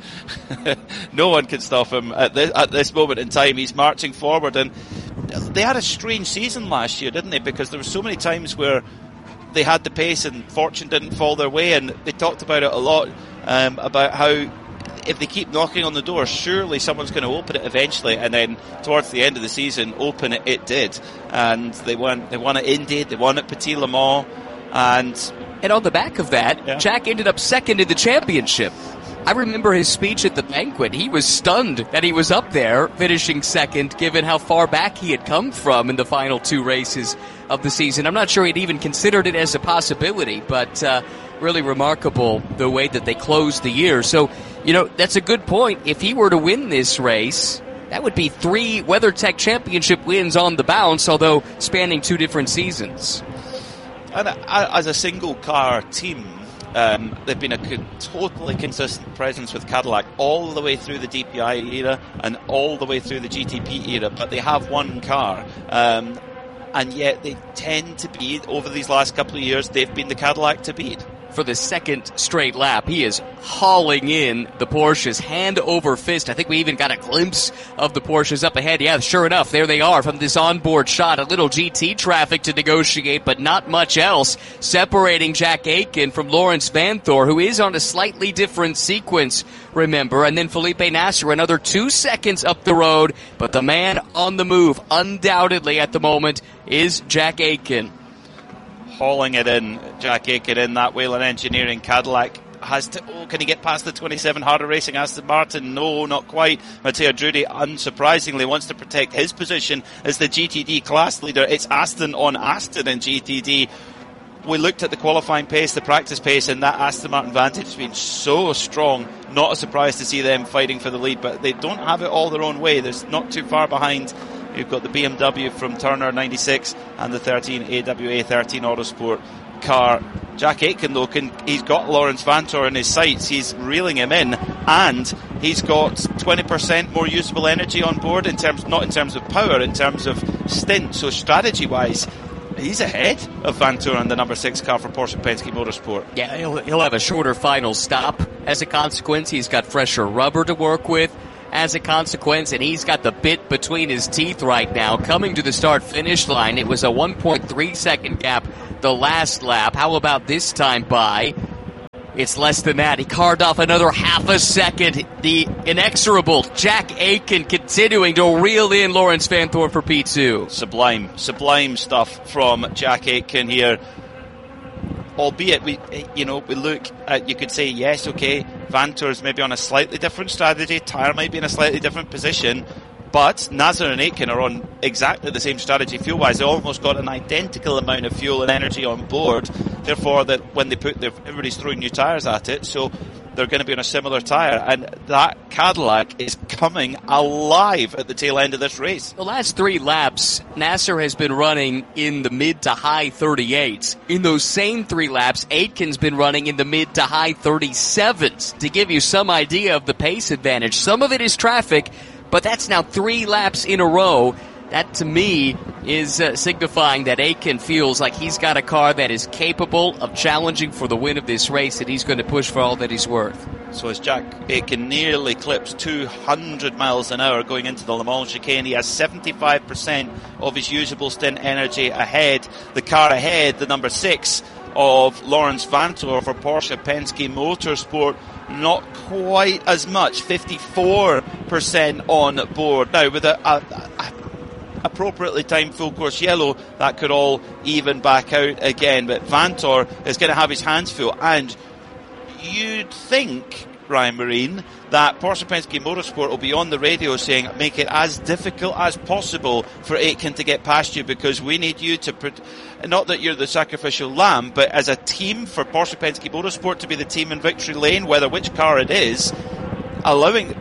[SPEAKER 2] No one can stop him at this, at this moment in time. He's marching forward, and they had a strange season last year, didn't they? Because there were so many times where they had the pace and fortune didn't fall their way, and they talked about it a lot, um, about how if they keep knocking on the door, surely someone's going to open it eventually. And then towards the end of the season, open it, it did. And they won, they won at Indy, they won at Petit Le Mans, and...
[SPEAKER 8] And on the back of that,
[SPEAKER 2] yeah.
[SPEAKER 8] Jack ended up second in the championship. I remember his speech at the banquet. He was stunned that he was up there, finishing second, given how far back he had come from in the final two races of the season. I'm not sure he'd even considered it as a possibility, but uh, really remarkable the way that they closed the year. So, you know, that's a good point. If he were to win this race, that would be three WeatherTech championship wins on the bounce, although spanning two different seasons.
[SPEAKER 2] And as a single car team, um, they've been a co- totally consistent presence with Cadillac all the way through the D P I era and all the way through the G T P era, but they have one car. Um, and yet they tend to be, over these last couple of years, they've been the Cadillac to beat.
[SPEAKER 8] For the second straight lap, he is hauling in the Porsches hand over fist. I think we even got a glimpse of the Porsches up ahead. Yeah, sure enough, there they are from this onboard shot. A little G T traffic to negotiate, but not much else. Separating Jack Aitken from Lawrence Vanthoor, who is on a slightly different sequence, remember. And then Felipe Nasser, another two seconds up the road. But the man on the move, undoubtedly at the moment, is Jack Aitken.
[SPEAKER 2] Hauling it in, Jack Aitken in that Whelen Engineering Cadillac. Has to, oh, can he get past the twenty-seven Harder Racing Aston Martin? No, not quite. Matteo Drudi, unsurprisingly, wants to protect his position as the G T D class leader. It's Aston on Aston in G T D. We looked at the qualifying pace, the practice pace, and that Aston Martin Vantage has been so strong. Not a surprise to see them fighting for the lead, but they don't have it all their own way. There's not too far behind. You've got the B M W from Turner ninety-six and the thirteen A W A thirteen Autosport. car. Jack Aitken, though, can, he's got Lawrence Vantor in his sights. He's reeling him in, and he's got twenty percent more usable energy on board, in terms, not in terms of power, in terms of stint. So strategy-wise, he's ahead of Vantor and the number six car for Porsche Penske Motorsport.
[SPEAKER 8] Yeah, he'll, he'll have a shorter final stop. As a consequence, he's got fresher rubber to work with. As a consequence, and he's got the bit between his teeth right now. Coming to the start-finish line, it was a one point three second gap the last lap. How about this time by? It's less than that. He carved off another half a second. The inexorable Jack Aitken continuing to reel in Lawrence Vantor for P two.
[SPEAKER 2] Sublime, sublime stuff from Jack Aitken here. Albeit, we, you know, we look at, you could say, yes, okay, Vantor's maybe on a slightly different strategy, Tyre might be in a slightly different position, but Nasser and Aitken are on exactly the same strategy fuel-wise. They almost got an identical amount of fuel and energy on board, therefore that when they put their, everybody's throwing new tyres at it, so they're going to be on a similar tyre, and that Cadillac is coming alive at the tail end of this race.
[SPEAKER 8] The last three laps, Nasser has been running in the mid to high thirty-eights. In those same three laps, Aitken's been running in the mid to high thirty-sevens, to give you some idea of the pace advantage. Some of it is traffic, but that's now three laps in a row. That, to me, is uh, signifying that Aitken feels like he's got a car that is capable of challenging for the win of this race, and he's going to push for all that he's worth.
[SPEAKER 2] So as Jack Aitken nearly clips two hundred miles an hour going into the Le Mans chicane, he has seventy-five percent of his usable stint energy ahead. The car ahead, the number six of Lawrence Vantor for Porsche Penske Motorsport, not quite as much, fifty-four percent on board. Now, with a, a, a appropriately timed full course yellow, that could all even back out again, but Vantor is going to have his hands full, and you'd think, Ryan Marine, that Porsche Penske Motorsport will be on the radio saying, make it as difficult as possible for Aitken to get past you, because we need you to put, not that you're the sacrificial lamb, but as a team for Porsche Penske Motorsport to be the team in victory lane, whether which car it is, allowing,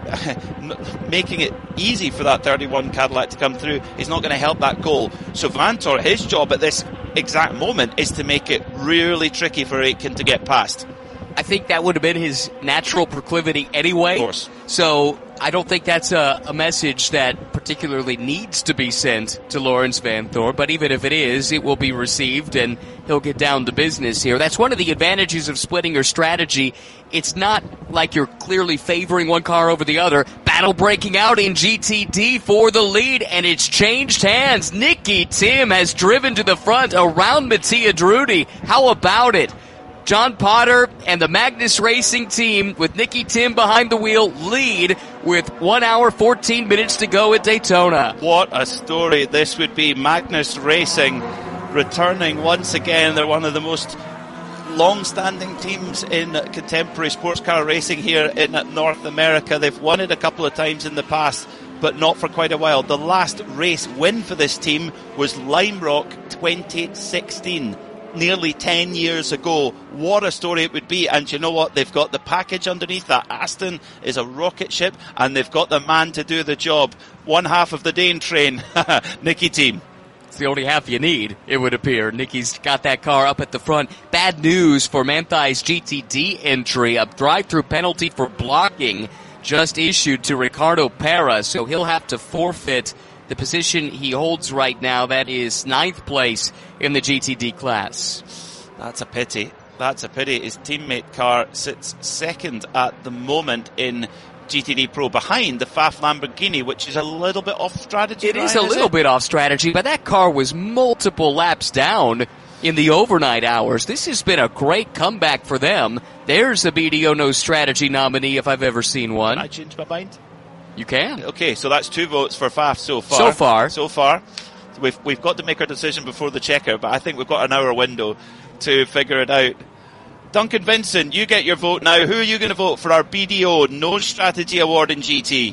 [SPEAKER 2] making it easy for that thirty-one Cadillac to come through is not going to help that goal. So Vantor, his job at this exact moment is to make it really tricky for Aitken to get past.
[SPEAKER 8] I think that would have been his natural proclivity anyway.
[SPEAKER 2] Of course.
[SPEAKER 8] So I don't think that's a, a message that particularly needs to be sent to Lawrence Vantor, but even if it is, it will be received and he'll get down to business here. That's one of the advantages of splitting your strategy. It's not like you're clearly favoring one car over the other. Battle breaking out in G T D for the lead, and it's changed hands. Nicky Tim has driven to the front around Mattia Drudy. How about it? John Potter and the Magnus Racing team, with Nicky Tim behind the wheel, lead with one hour, fourteen minutes to go at Daytona.
[SPEAKER 2] What a story this would be. Magnus Racing returning once again. They're one of the most long-standing teams in contemporary sports car racing here in North America. They've won it a couple of times in the past, but not for quite a while. The last race win for this team was Lime Rock twenty sixteen. Nearly ten years ago. What a story it would be. And you know what? They've got the package underneath. That Aston is a rocket ship, and they've got the man to do the job. One half of the Dane train, Nicky Team.
[SPEAKER 8] It's the only half you need, it would appear. Nicky's got that car up at the front. Bad news for Manthey's G T D entry. A drive-through penalty for blocking just issued to Ricardo Parra, so he'll have to forfeit the position he holds right now. That is ninth place in the G T D class.
[SPEAKER 2] That's a pity. That's a pity. His teammate car sits second at the moment in G T D Pro, behind the F A F Lamborghini, which is a little bit off strategy.
[SPEAKER 8] It
[SPEAKER 2] Ryan,
[SPEAKER 8] is a
[SPEAKER 2] is
[SPEAKER 8] little
[SPEAKER 2] it?
[SPEAKER 8] bit off strategy, but that car was multiple laps down in the overnight hours. This has been a great comeback for them. There's a B D O No Strategy nominee if I've ever seen one.
[SPEAKER 2] Can I change my mind?
[SPEAKER 8] You can.
[SPEAKER 2] Okay, so that's two votes for F A F so far.
[SPEAKER 8] So far.
[SPEAKER 2] So far. We've, we've got to make our decision before the checkout, but I think we've got an hour window to figure it out. Duncan Vincent, you get your vote now. Who are you going to vote for our B D O No Strategy Award in G T?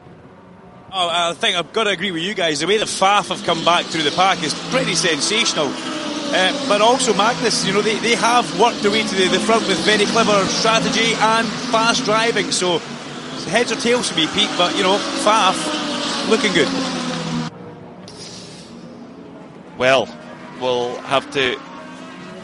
[SPEAKER 7] Oh, I think I've got to agree with you guys. The way the F A F have come back through the pack is pretty sensational. Uh, but also Magnus, you know, they, they have worked their way to the, the front with very clever strategy and fast driving. So heads or tails to me, Pete, but, you know, F A F looking good.
[SPEAKER 2] Well, we'll have to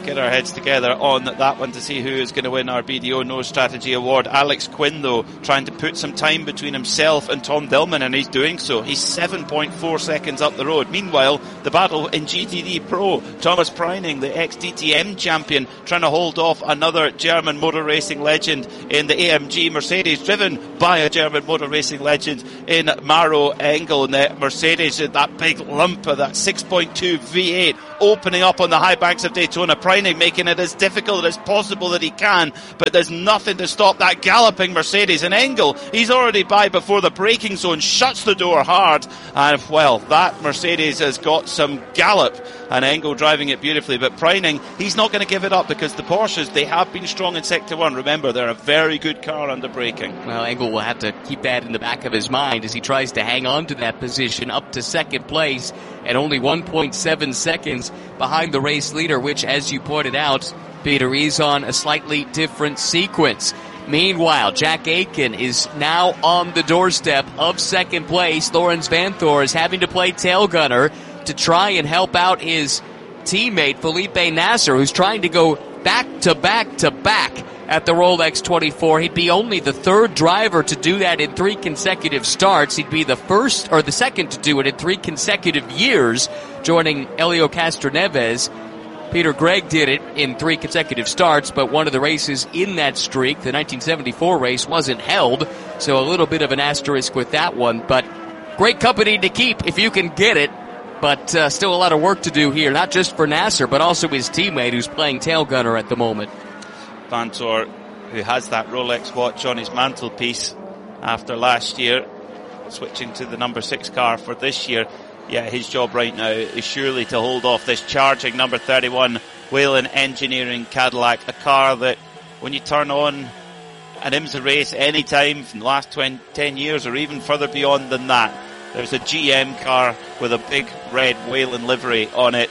[SPEAKER 2] get our heads together on that one to see who is going to win our B D O No Strategy Award. Alex Quinn, though, trying to put some time between himself and Tom Dillman, and he's doing so. He's seven point four seconds up the road. Meanwhile, the battle in G T D Pro, Thomas Preining, the ex-D T M champion, trying to hold off another German motor racing legend in the A M G Mercedes, driven by a German motor racing legend in Maro Engel. And the Mercedes, that big lump of that six point two V eight opening up on the high banks of Daytona. Preining making it as difficult as possible that he can, but there's nothing to stop that galloping Mercedes. And Engel, he's already by before the braking zone, shuts the door hard, and well, that Mercedes has got some gallop, and Engel driving it beautifully. But Preining, he's not going to give it up, because the Porsches, they have been strong in Sector one. Remember, they're a very good car under braking.
[SPEAKER 8] Well, Engel will have to keep that in the back of his mind as he tries to hang on to that position up to second place at only one point seven seconds behind the race leader, which, as you pointed out, Peter, is on a slightly different sequence. Meanwhile, Jack Aitken is now on the doorstep of second place. Lawrence Vanthoor is having to play tail gunner to try and help out his teammate Felipe Nasser, who's trying to go back to back to back at the Rolex twenty-four. He'd be only the third driver to do that in three consecutive starts. He'd be the first or the second to do it in three consecutive years, joining Helio Castroneves. Peter Gregg did it in three consecutive starts, but one of the races in that streak, the nineteen seventy-four race, wasn't held, so a little bit of an asterisk with that one. But great company to keep if you can get it, but uh, still a lot of work to do here, not just for Nasser, but also his teammate who's playing tail gunner at the moment.
[SPEAKER 2] Vanthoor, who has that Rolex watch on his mantelpiece after last year, switching to the number six car for this year. Yeah, his job right now is surely to hold off this charging number thirty-one Whelen Engineering Cadillac, a car that when you turn on an IMSA race any time from the last twenty, ten years or even further beyond than that, there's a G M car with a big red Whelen livery on it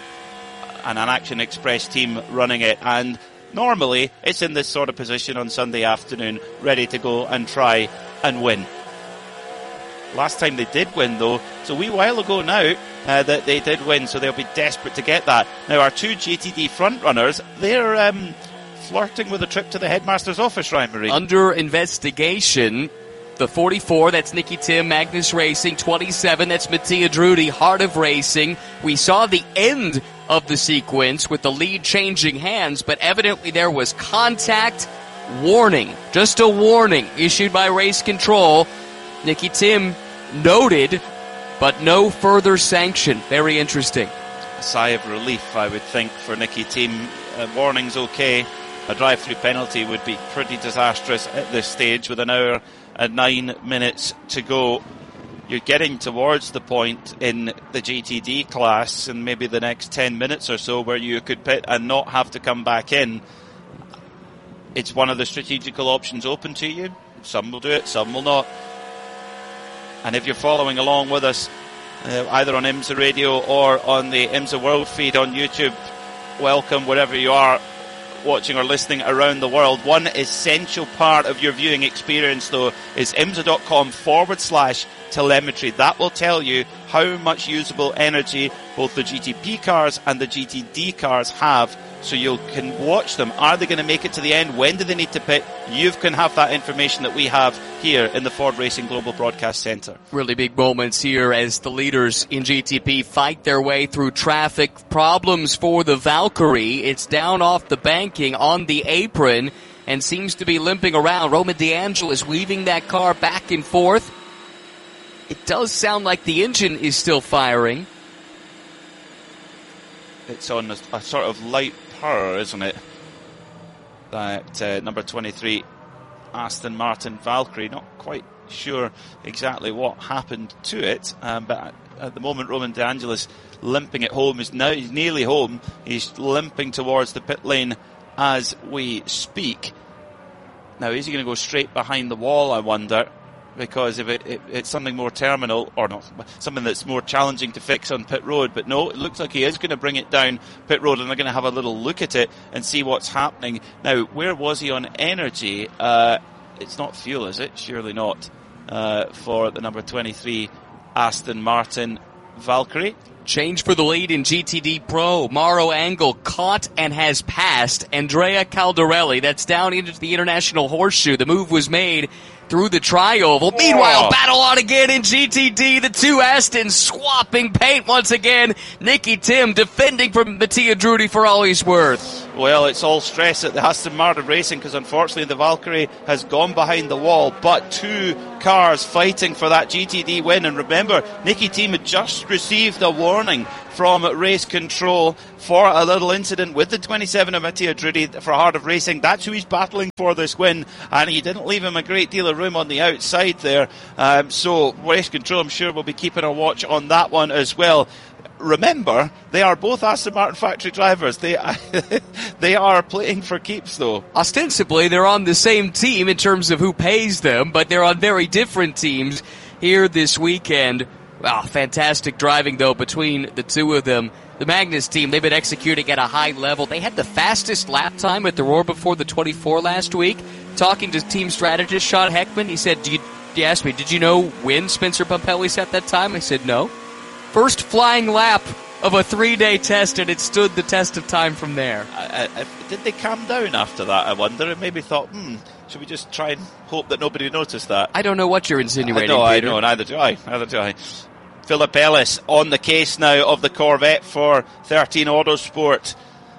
[SPEAKER 2] and an Action Express team running it, and normally it's in this sort of position on Sunday afternoon, ready to go and try and win. Last time they did win, though, it's a wee while ago now uh, that they did win, so they'll be desperate to get that. Now, our two G T D front runners, they're um, flirting with a trip to the headmaster's office, Ryan Marie.
[SPEAKER 8] Under investigation, the forty-four, that's Nicky Tim, Magnus Racing. twenty-seven, that's Mattia Drudi, Heart of Racing. We saw the end of the sequence with the lead changing hands, but evidently there was contact warning, just a warning issued by Race Control. Nicky Tim noted, but no further sanction. Very interesting.
[SPEAKER 2] A sigh of relief, I would think, for Nicky Tim. Uh, warning's okay. A drive-through penalty would be pretty disastrous at this stage with an hour and nine minutes to go. You're getting towards the point in the G T D class in maybe the next ten minutes or so where you could pit and not have to come back in. It's one of the strategical options open to you. Some will do it, some will not. And if you're following along with us, uh, either on IMSA Radio or on the IMSA World feed on YouTube, welcome wherever you are watching or listening around the world. One essential part of your viewing experience, though, is IMSA.com forward slash telemetry. That will tell you how much usable energy both the G T P cars and the G T D cars have, so you can watch them. Are they going to make it to the end? When do they need to pit? You can have that information that we have here in the Ford Racing Global Broadcast Centre.
[SPEAKER 8] Really big moments here as the leaders in G T P fight their way through traffic problems for the Valkyrie. It's down off the banking on the apron and seems to be limping around. Roman DeAngelis weaving that car back and forth. It does sound like the engine is still firing.
[SPEAKER 2] It's on a, a sort of light purr, isn't it? That uh, number twenty-three Aston Martin Valkyrie. Not quite sure exactly what happened to it, um, but at, at the moment Roman DeAngelis limping it home. Is now he's nearly home. He's limping towards the pit lane as we speak. Now, is he going to go straight behind the wall, I wonder? Because if it, it, it's something more terminal, or not, something that's more challenging to fix on pit road, but no, it looks like he is going to bring it down pit road, and they're going to have a little look at it and see what's happening. Now, where was he on energy? Uh, it's not fuel, is it? Surely not. Uh, for the number twenty-three Aston Martin. Valkyrie.
[SPEAKER 8] Change for the lead in G T D Pro. Mauro Angel caught and has passed Andrea Caldarelli. That's down into the International Horseshoe. The move was made through the tri-oval. Meanwhile, battle on again in G T D. The two Astons swapping paint once again. Nicky Tim defending from Mattia Drudi for all he's worth.
[SPEAKER 2] Well, it's all stress at the Aston Martin Racing because unfortunately the Valkyrie has gone behind the wall, but two cars fighting for that G T D win. And remember, Nicky Tim had just received a warning from race control for a little incident with the twenty-seven of Mattia Drudi for Heart of Racing. That's who he's battling for this win, and he didn't leave him a great deal of room on the outside there. Um, so race control, I'm sure, will be keeping a watch on that one as well. Remember, they are both Aston Martin factory drivers. They they are playing for keeps, though.
[SPEAKER 8] Ostensibly, they're on the same team in terms of who pays them, but they're on very different teams here this weekend. Wow, fantastic driving, though, between the two of them. The Magnus team, they've been executing at a high level. They had the fastest lap time at the Roar before the twenty-four last week. Talking to team strategist Sean Heckman, he said, "Do you, he asked me, did you know when Spencer Pumpelly set that time?" I said, no. First flying lap of a three-day test, and it stood the test of time from there.
[SPEAKER 2] I, I, did they calm down after that, I wonder, and maybe thought, hmm, should we just try and hope that nobody noticed that?
[SPEAKER 8] I don't know what you're insinuating,
[SPEAKER 2] No, I
[SPEAKER 8] Peter.
[SPEAKER 2] know, neither do I, neither do I. Philip Ellis on the case now of the Corvette for thirteen Autosport.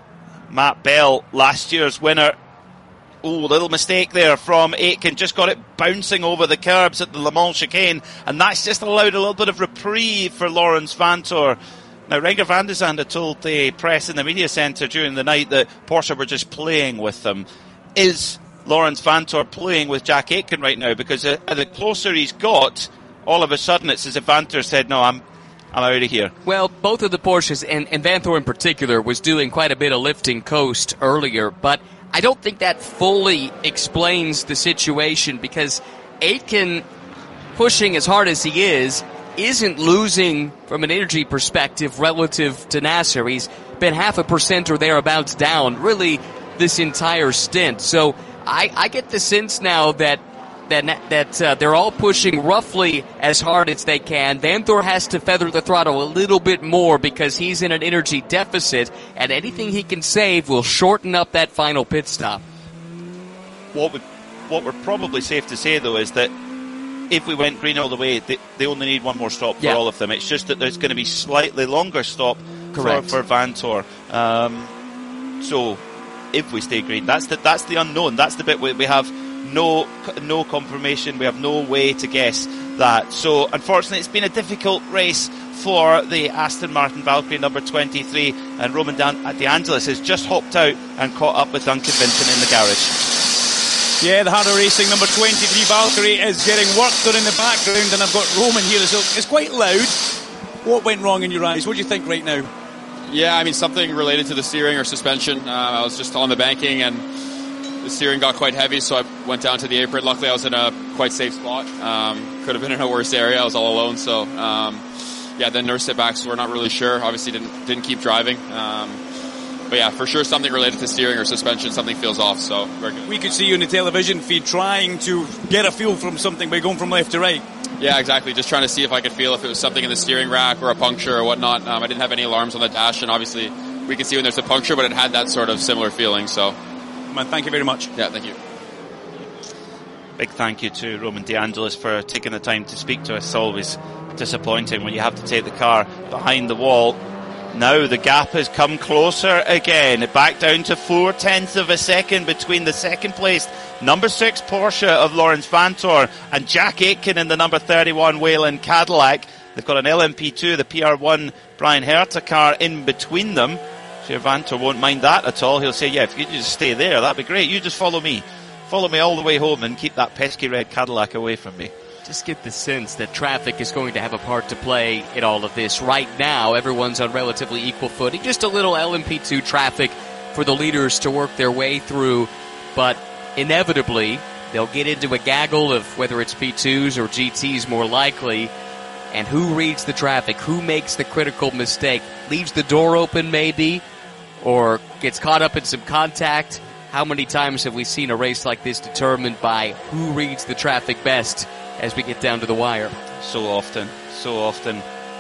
[SPEAKER 2] Matt Bell, last year's winner. Ooh, little mistake there from Aitken. Just got it bouncing over the curbs at the Le Mans chicane, and that's just allowed a little bit of reprieve for Lawrence Vantor. Now, Renger van der Zande told the press in the media centre during the night that Porsche were just playing with them. Is Lawrence Vantor playing with Jack Aitken right now? Because uh, the closer he's got, all of a sudden it's as if Vantor said, no, I'm I'm out of here.
[SPEAKER 8] Well, both of the Porsches, and, and Vantor in particular, was doing quite a bit of lifting coast earlier, but I don't think that fully explains the situation because Aitken, pushing as hard as he is, isn't losing from an energy perspective relative to Nasser. He's been half a percent or thereabouts down, really, this entire stint. So I, I get the sense now that that that uh, they're all pushing roughly as hard as they can. Vantor has to feather the throttle a little bit more because he's in an energy deficit, and anything he can save will shorten up that final pit stop.
[SPEAKER 2] What we, what we're probably safe to say, though, is that if we went green all the way, they, they only need one more stop for
[SPEAKER 8] yeah.
[SPEAKER 2] all of them. It's just that there's going to be slightly longer stop
[SPEAKER 8] Correct.
[SPEAKER 2] for, for Vantor. Um, so if we stay green, that's the, that's the unknown. That's the bit where we have no no confirmation. We have no way to guess that. So unfortunately, it's been a difficult race for the Aston Martin Valkyrie number twenty-three, and Roman De Angelis has just hopped out and caught up with Duncan Vinton in the garage.
[SPEAKER 7] Yeah, the Harder Racing number twenty-three Valkyrie is getting work done in the background, and I've got Roman here, so it's quite loud. What went wrong in your eyes? What do you think right now?
[SPEAKER 12] Yeah, I mean, something related to the steering or suspension. Uh, I was just on the banking, and the steering got quite heavy, so I went down to the apron. Luckily, I was in a quite safe spot. Um, could have been in a worse area. I was all alone, so um, yeah. Then nurse it back, so we're not really sure. Obviously, didn't didn't keep driving. Um, but yeah, for sure, something related to steering or suspension. Something feels off. So very good.
[SPEAKER 7] We could see you in the television feed trying to get a feel from something by going from left to right.
[SPEAKER 12] Yeah, exactly. Just trying to see if I could feel if it was something in the steering rack or a puncture or whatnot. Um, I didn't have any alarms on the dash, and obviously we can see when there's a puncture, but it had that sort of similar feeling. So.
[SPEAKER 7] Man, thank you very much.
[SPEAKER 12] Yeah, thank you.
[SPEAKER 2] Big thank you to Roman De Angelis for taking the time to speak to us. It's always disappointing when you have to take the car behind the wall. Now the gap has come closer again, back down to four tenths of a second between the second placed number six Porsche of Lawrence Vantor and Jack Aitken in the number thirty-one Wayland Cadillac. They've got an L M P two, the P R one Brian Herta car in between them. Sure, Vantor won't mind that at all. He'll say, yeah, if you could just stay there, that'd be great. You just follow me. Follow me all the way home and keep that pesky red Cadillac away from me.
[SPEAKER 8] Just get the sense that traffic is going to have a part to play in all of this. Right now, everyone's on relatively equal footing. Just a little L M P two traffic for the leaders to work their way through. But inevitably, they'll get into a gaggle of whether it's P twos or G Ts more likely. And who reads the traffic? Who makes the critical mistake? Leaves the door open maybe? Or gets caught up in some contact? How many times have we seen a race like this determined by who reads the traffic best as we get down to the wire?
[SPEAKER 2] So often, so often.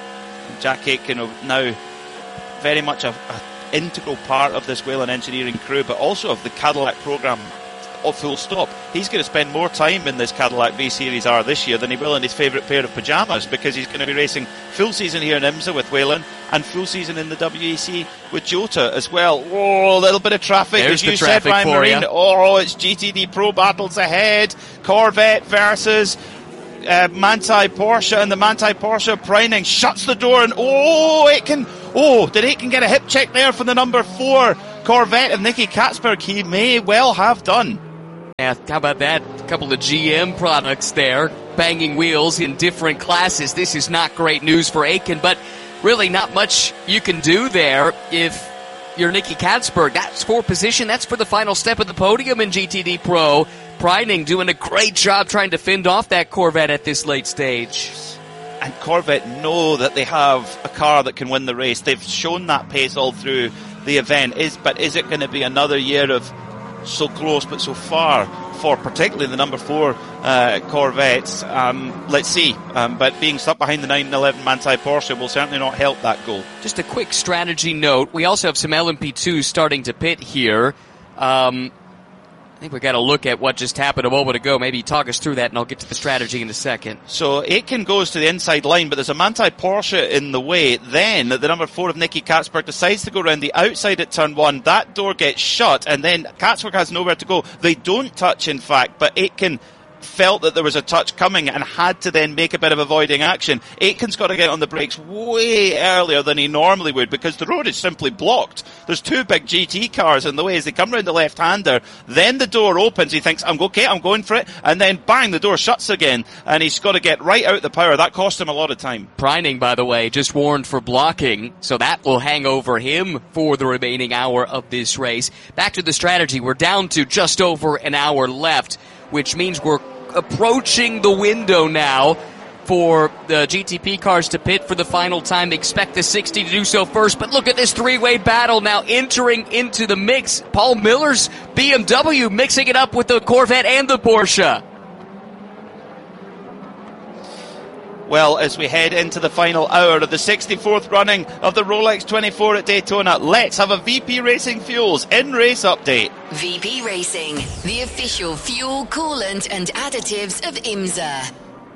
[SPEAKER 2] Jack Aitken now very much a, a integral part of this Whelen engineering crew, but also of the Cadillac programme. Of full stop. He's going to spend more time in this Cadillac V-Series R this year than he will in his favourite pair of pyjamas, because he's going to be racing full season here in IMSA with Whelen and full season in the W E C with Jota as well. Oh, a little bit of traffic,
[SPEAKER 8] There's
[SPEAKER 2] as you said, Ryan Marine. You. Oh, it's G T D Pro battles ahead. Corvette versus uh, Manthey Porsche, and the Manthey Porsche Preining shuts the door, and oh, Aitken. Oh, did Aitken get a hip check there from the number four Corvette of Nicky Katzberg? He may well have done.
[SPEAKER 8] Yeah, how about that? A couple of G M products there, banging wheels in different classes. This is not great news for Aitken, but really not much you can do there if you're Nicky Katzberg. That's for position. That's for the final step of the podium in G T D Pro. Preining doing a great job trying to fend off that Corvette at this late stage.
[SPEAKER 2] And Corvette know that they have a car that can win the race. They've shown that pace all through the event. Is But is it going to be another year of so close but so far for particularly the number four uh, Corvettes? Um, let's see. Um, but being stuck behind the nine eleven Manthey Porsche will certainly not help that goal.
[SPEAKER 8] Just a quick strategy note. We also have some L M P two starting to pit here. Um, I think we've got to look at what just happened a moment ago. Maybe talk us through that, and I'll get to the strategy in a second.
[SPEAKER 2] So Aitken goes to the inside line, but there's a Manthey Porsche in the way. Then the number four of Nicky Katzberg decides to go around the outside at turn one. That door gets shut, and then Katzberg has nowhere to go. They don't touch, in fact, but Aitken felt that there was a touch coming and had to then make a bit of avoiding action. Aitken's got to get on the brakes way earlier than he normally would, because the road is simply blocked. There's two big G T cars in the way as they come round the left-hander. Then the door opens. He thinks, I'm okay, I'm going for it. And then bang, the door shuts again. And he's got to get right out the power. That cost him a lot of time.
[SPEAKER 8] Preining, by the way, just warned for blocking, so that will hang over him for the remaining hour of this race. Back to the strategy. We're down to just over an hour left, which means we're approaching the window now for the G T P cars to pit for the final time. Expect the sixty to do so first, but look at this three-way battle now entering into the mix. Paul Miller's B M W mixing it up with the Corvette and the Porsche.
[SPEAKER 2] Well, as we head into the final hour of the sixty-fourth running of the Rolex twenty-four at Daytona, let's have a V P Racing Fuels in-race update.
[SPEAKER 5] V P Racing, the official fuel, coolant and additives of IMSA.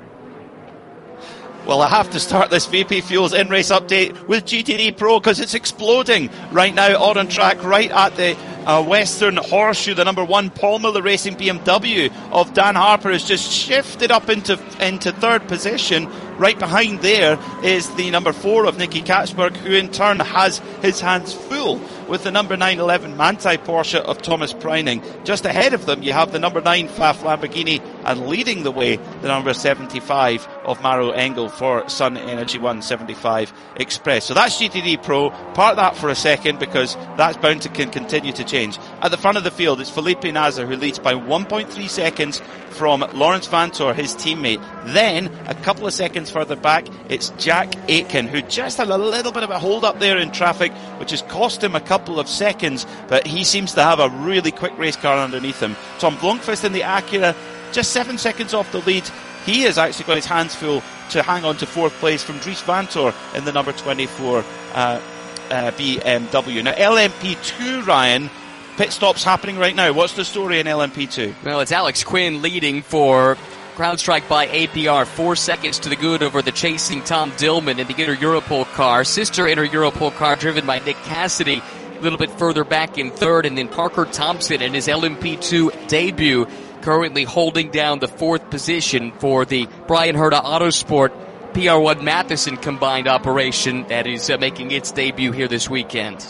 [SPEAKER 2] Well, I have to start this V P Fuels in-race update with G T D Pro, because it's exploding right now on track, right at the uh, Western Horseshoe. The number one Paul Miller Racing B M W of Dan Harper has just shifted up into into third position. Right behind there is the number four of Nicky Katzberg, who in turn has his hands full with the number nine eleven Manthey Porsche of Thomas Preining. Just ahead of them, you have the number nine F A F Lamborghini, and leading the way, the number seventy-five of Maro Engel for Sun Energy one seventy-five Express. So that's G T D Pro. Park that for a second, because that's bound to can continue to change. At the front of the field, it's Felipe Nasr, who leads by one point three seconds from Lawrence Vantor, his teammate. Then, a couple of seconds further back, it's Jack Aitken, who just had a little bit of a hold up there in traffic, which has cost him a couple of seconds, but he seems to have a really quick race car underneath him. Tom Blomqvist in the Acura, just seven seconds off the lead. He has actually got his hands full to hang on to fourth place from Dries Vantor in the number twenty-four uh, uh, B M W. Now, L M P two, Ryan, pit stops happening right now. What's the story in L M P two?
[SPEAKER 8] Well, it's Alex Quinn leading for CrowdStrike by A P R. Four seconds to the good over the chasing Tom Dillman in the Inter Europol car. Sister Inter Europol car driven by Nick Cassidy a little bit further back in third. And then Parker Thompson in his L M P two debut, currently holding down the fourth position for the Brian Herta Autosport P R one Matheson combined operation that is uh, making its debut here this weekend.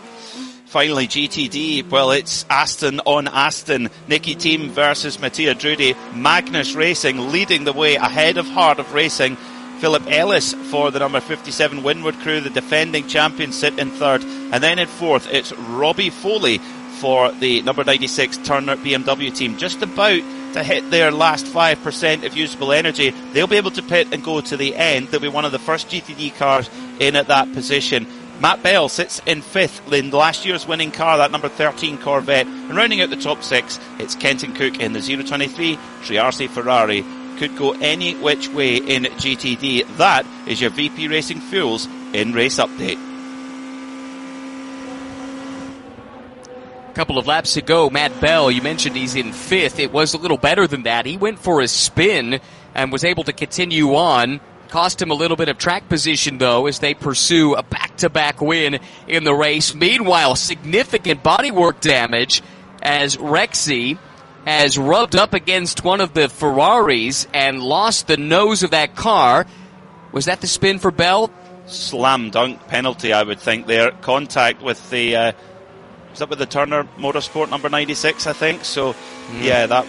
[SPEAKER 2] Finally, G T D, well, it's Aston on Aston. Nicky Team versus Mattia Drudi. Magnus Racing leading the way ahead of Heart of Racing. Philip Ellis for the number fifty-seven Windward crew, the defending champion, sit in third. And then in fourth, it's Robbie Foley for the number ninety-six Turner B M W team. Just about to hit their last five percent of usable energy. They'll be able to pit and go to the end. They'll be one of the first G T D cars in at that position. Matt Bell sits in fifth in last year's winning car, that number thirteen Corvette. And rounding out the top six, it's Kenton Cook in the zero twenty-three Triarce Ferrari could go any which way in G T D. That is your V P Racing Fuels in race update.
[SPEAKER 8] A couple of laps to go. Matt Bell, you mentioned he's in fifth. It was a little better than that. He went for a spin and was able to continue on. Cost him a little bit of track position, though, as they pursue a back-to-back win in the race. Meanwhile, significant bodywork damage as Rexy has rubbed up against one of the Ferraris and lost the nose of that car. Was that the spin for Bell?
[SPEAKER 2] Slam dunk penalty, I would think there. Contact with the... Uh, was that with the Turner Motorsport number ninety-six, I think? So, mm. yeah, that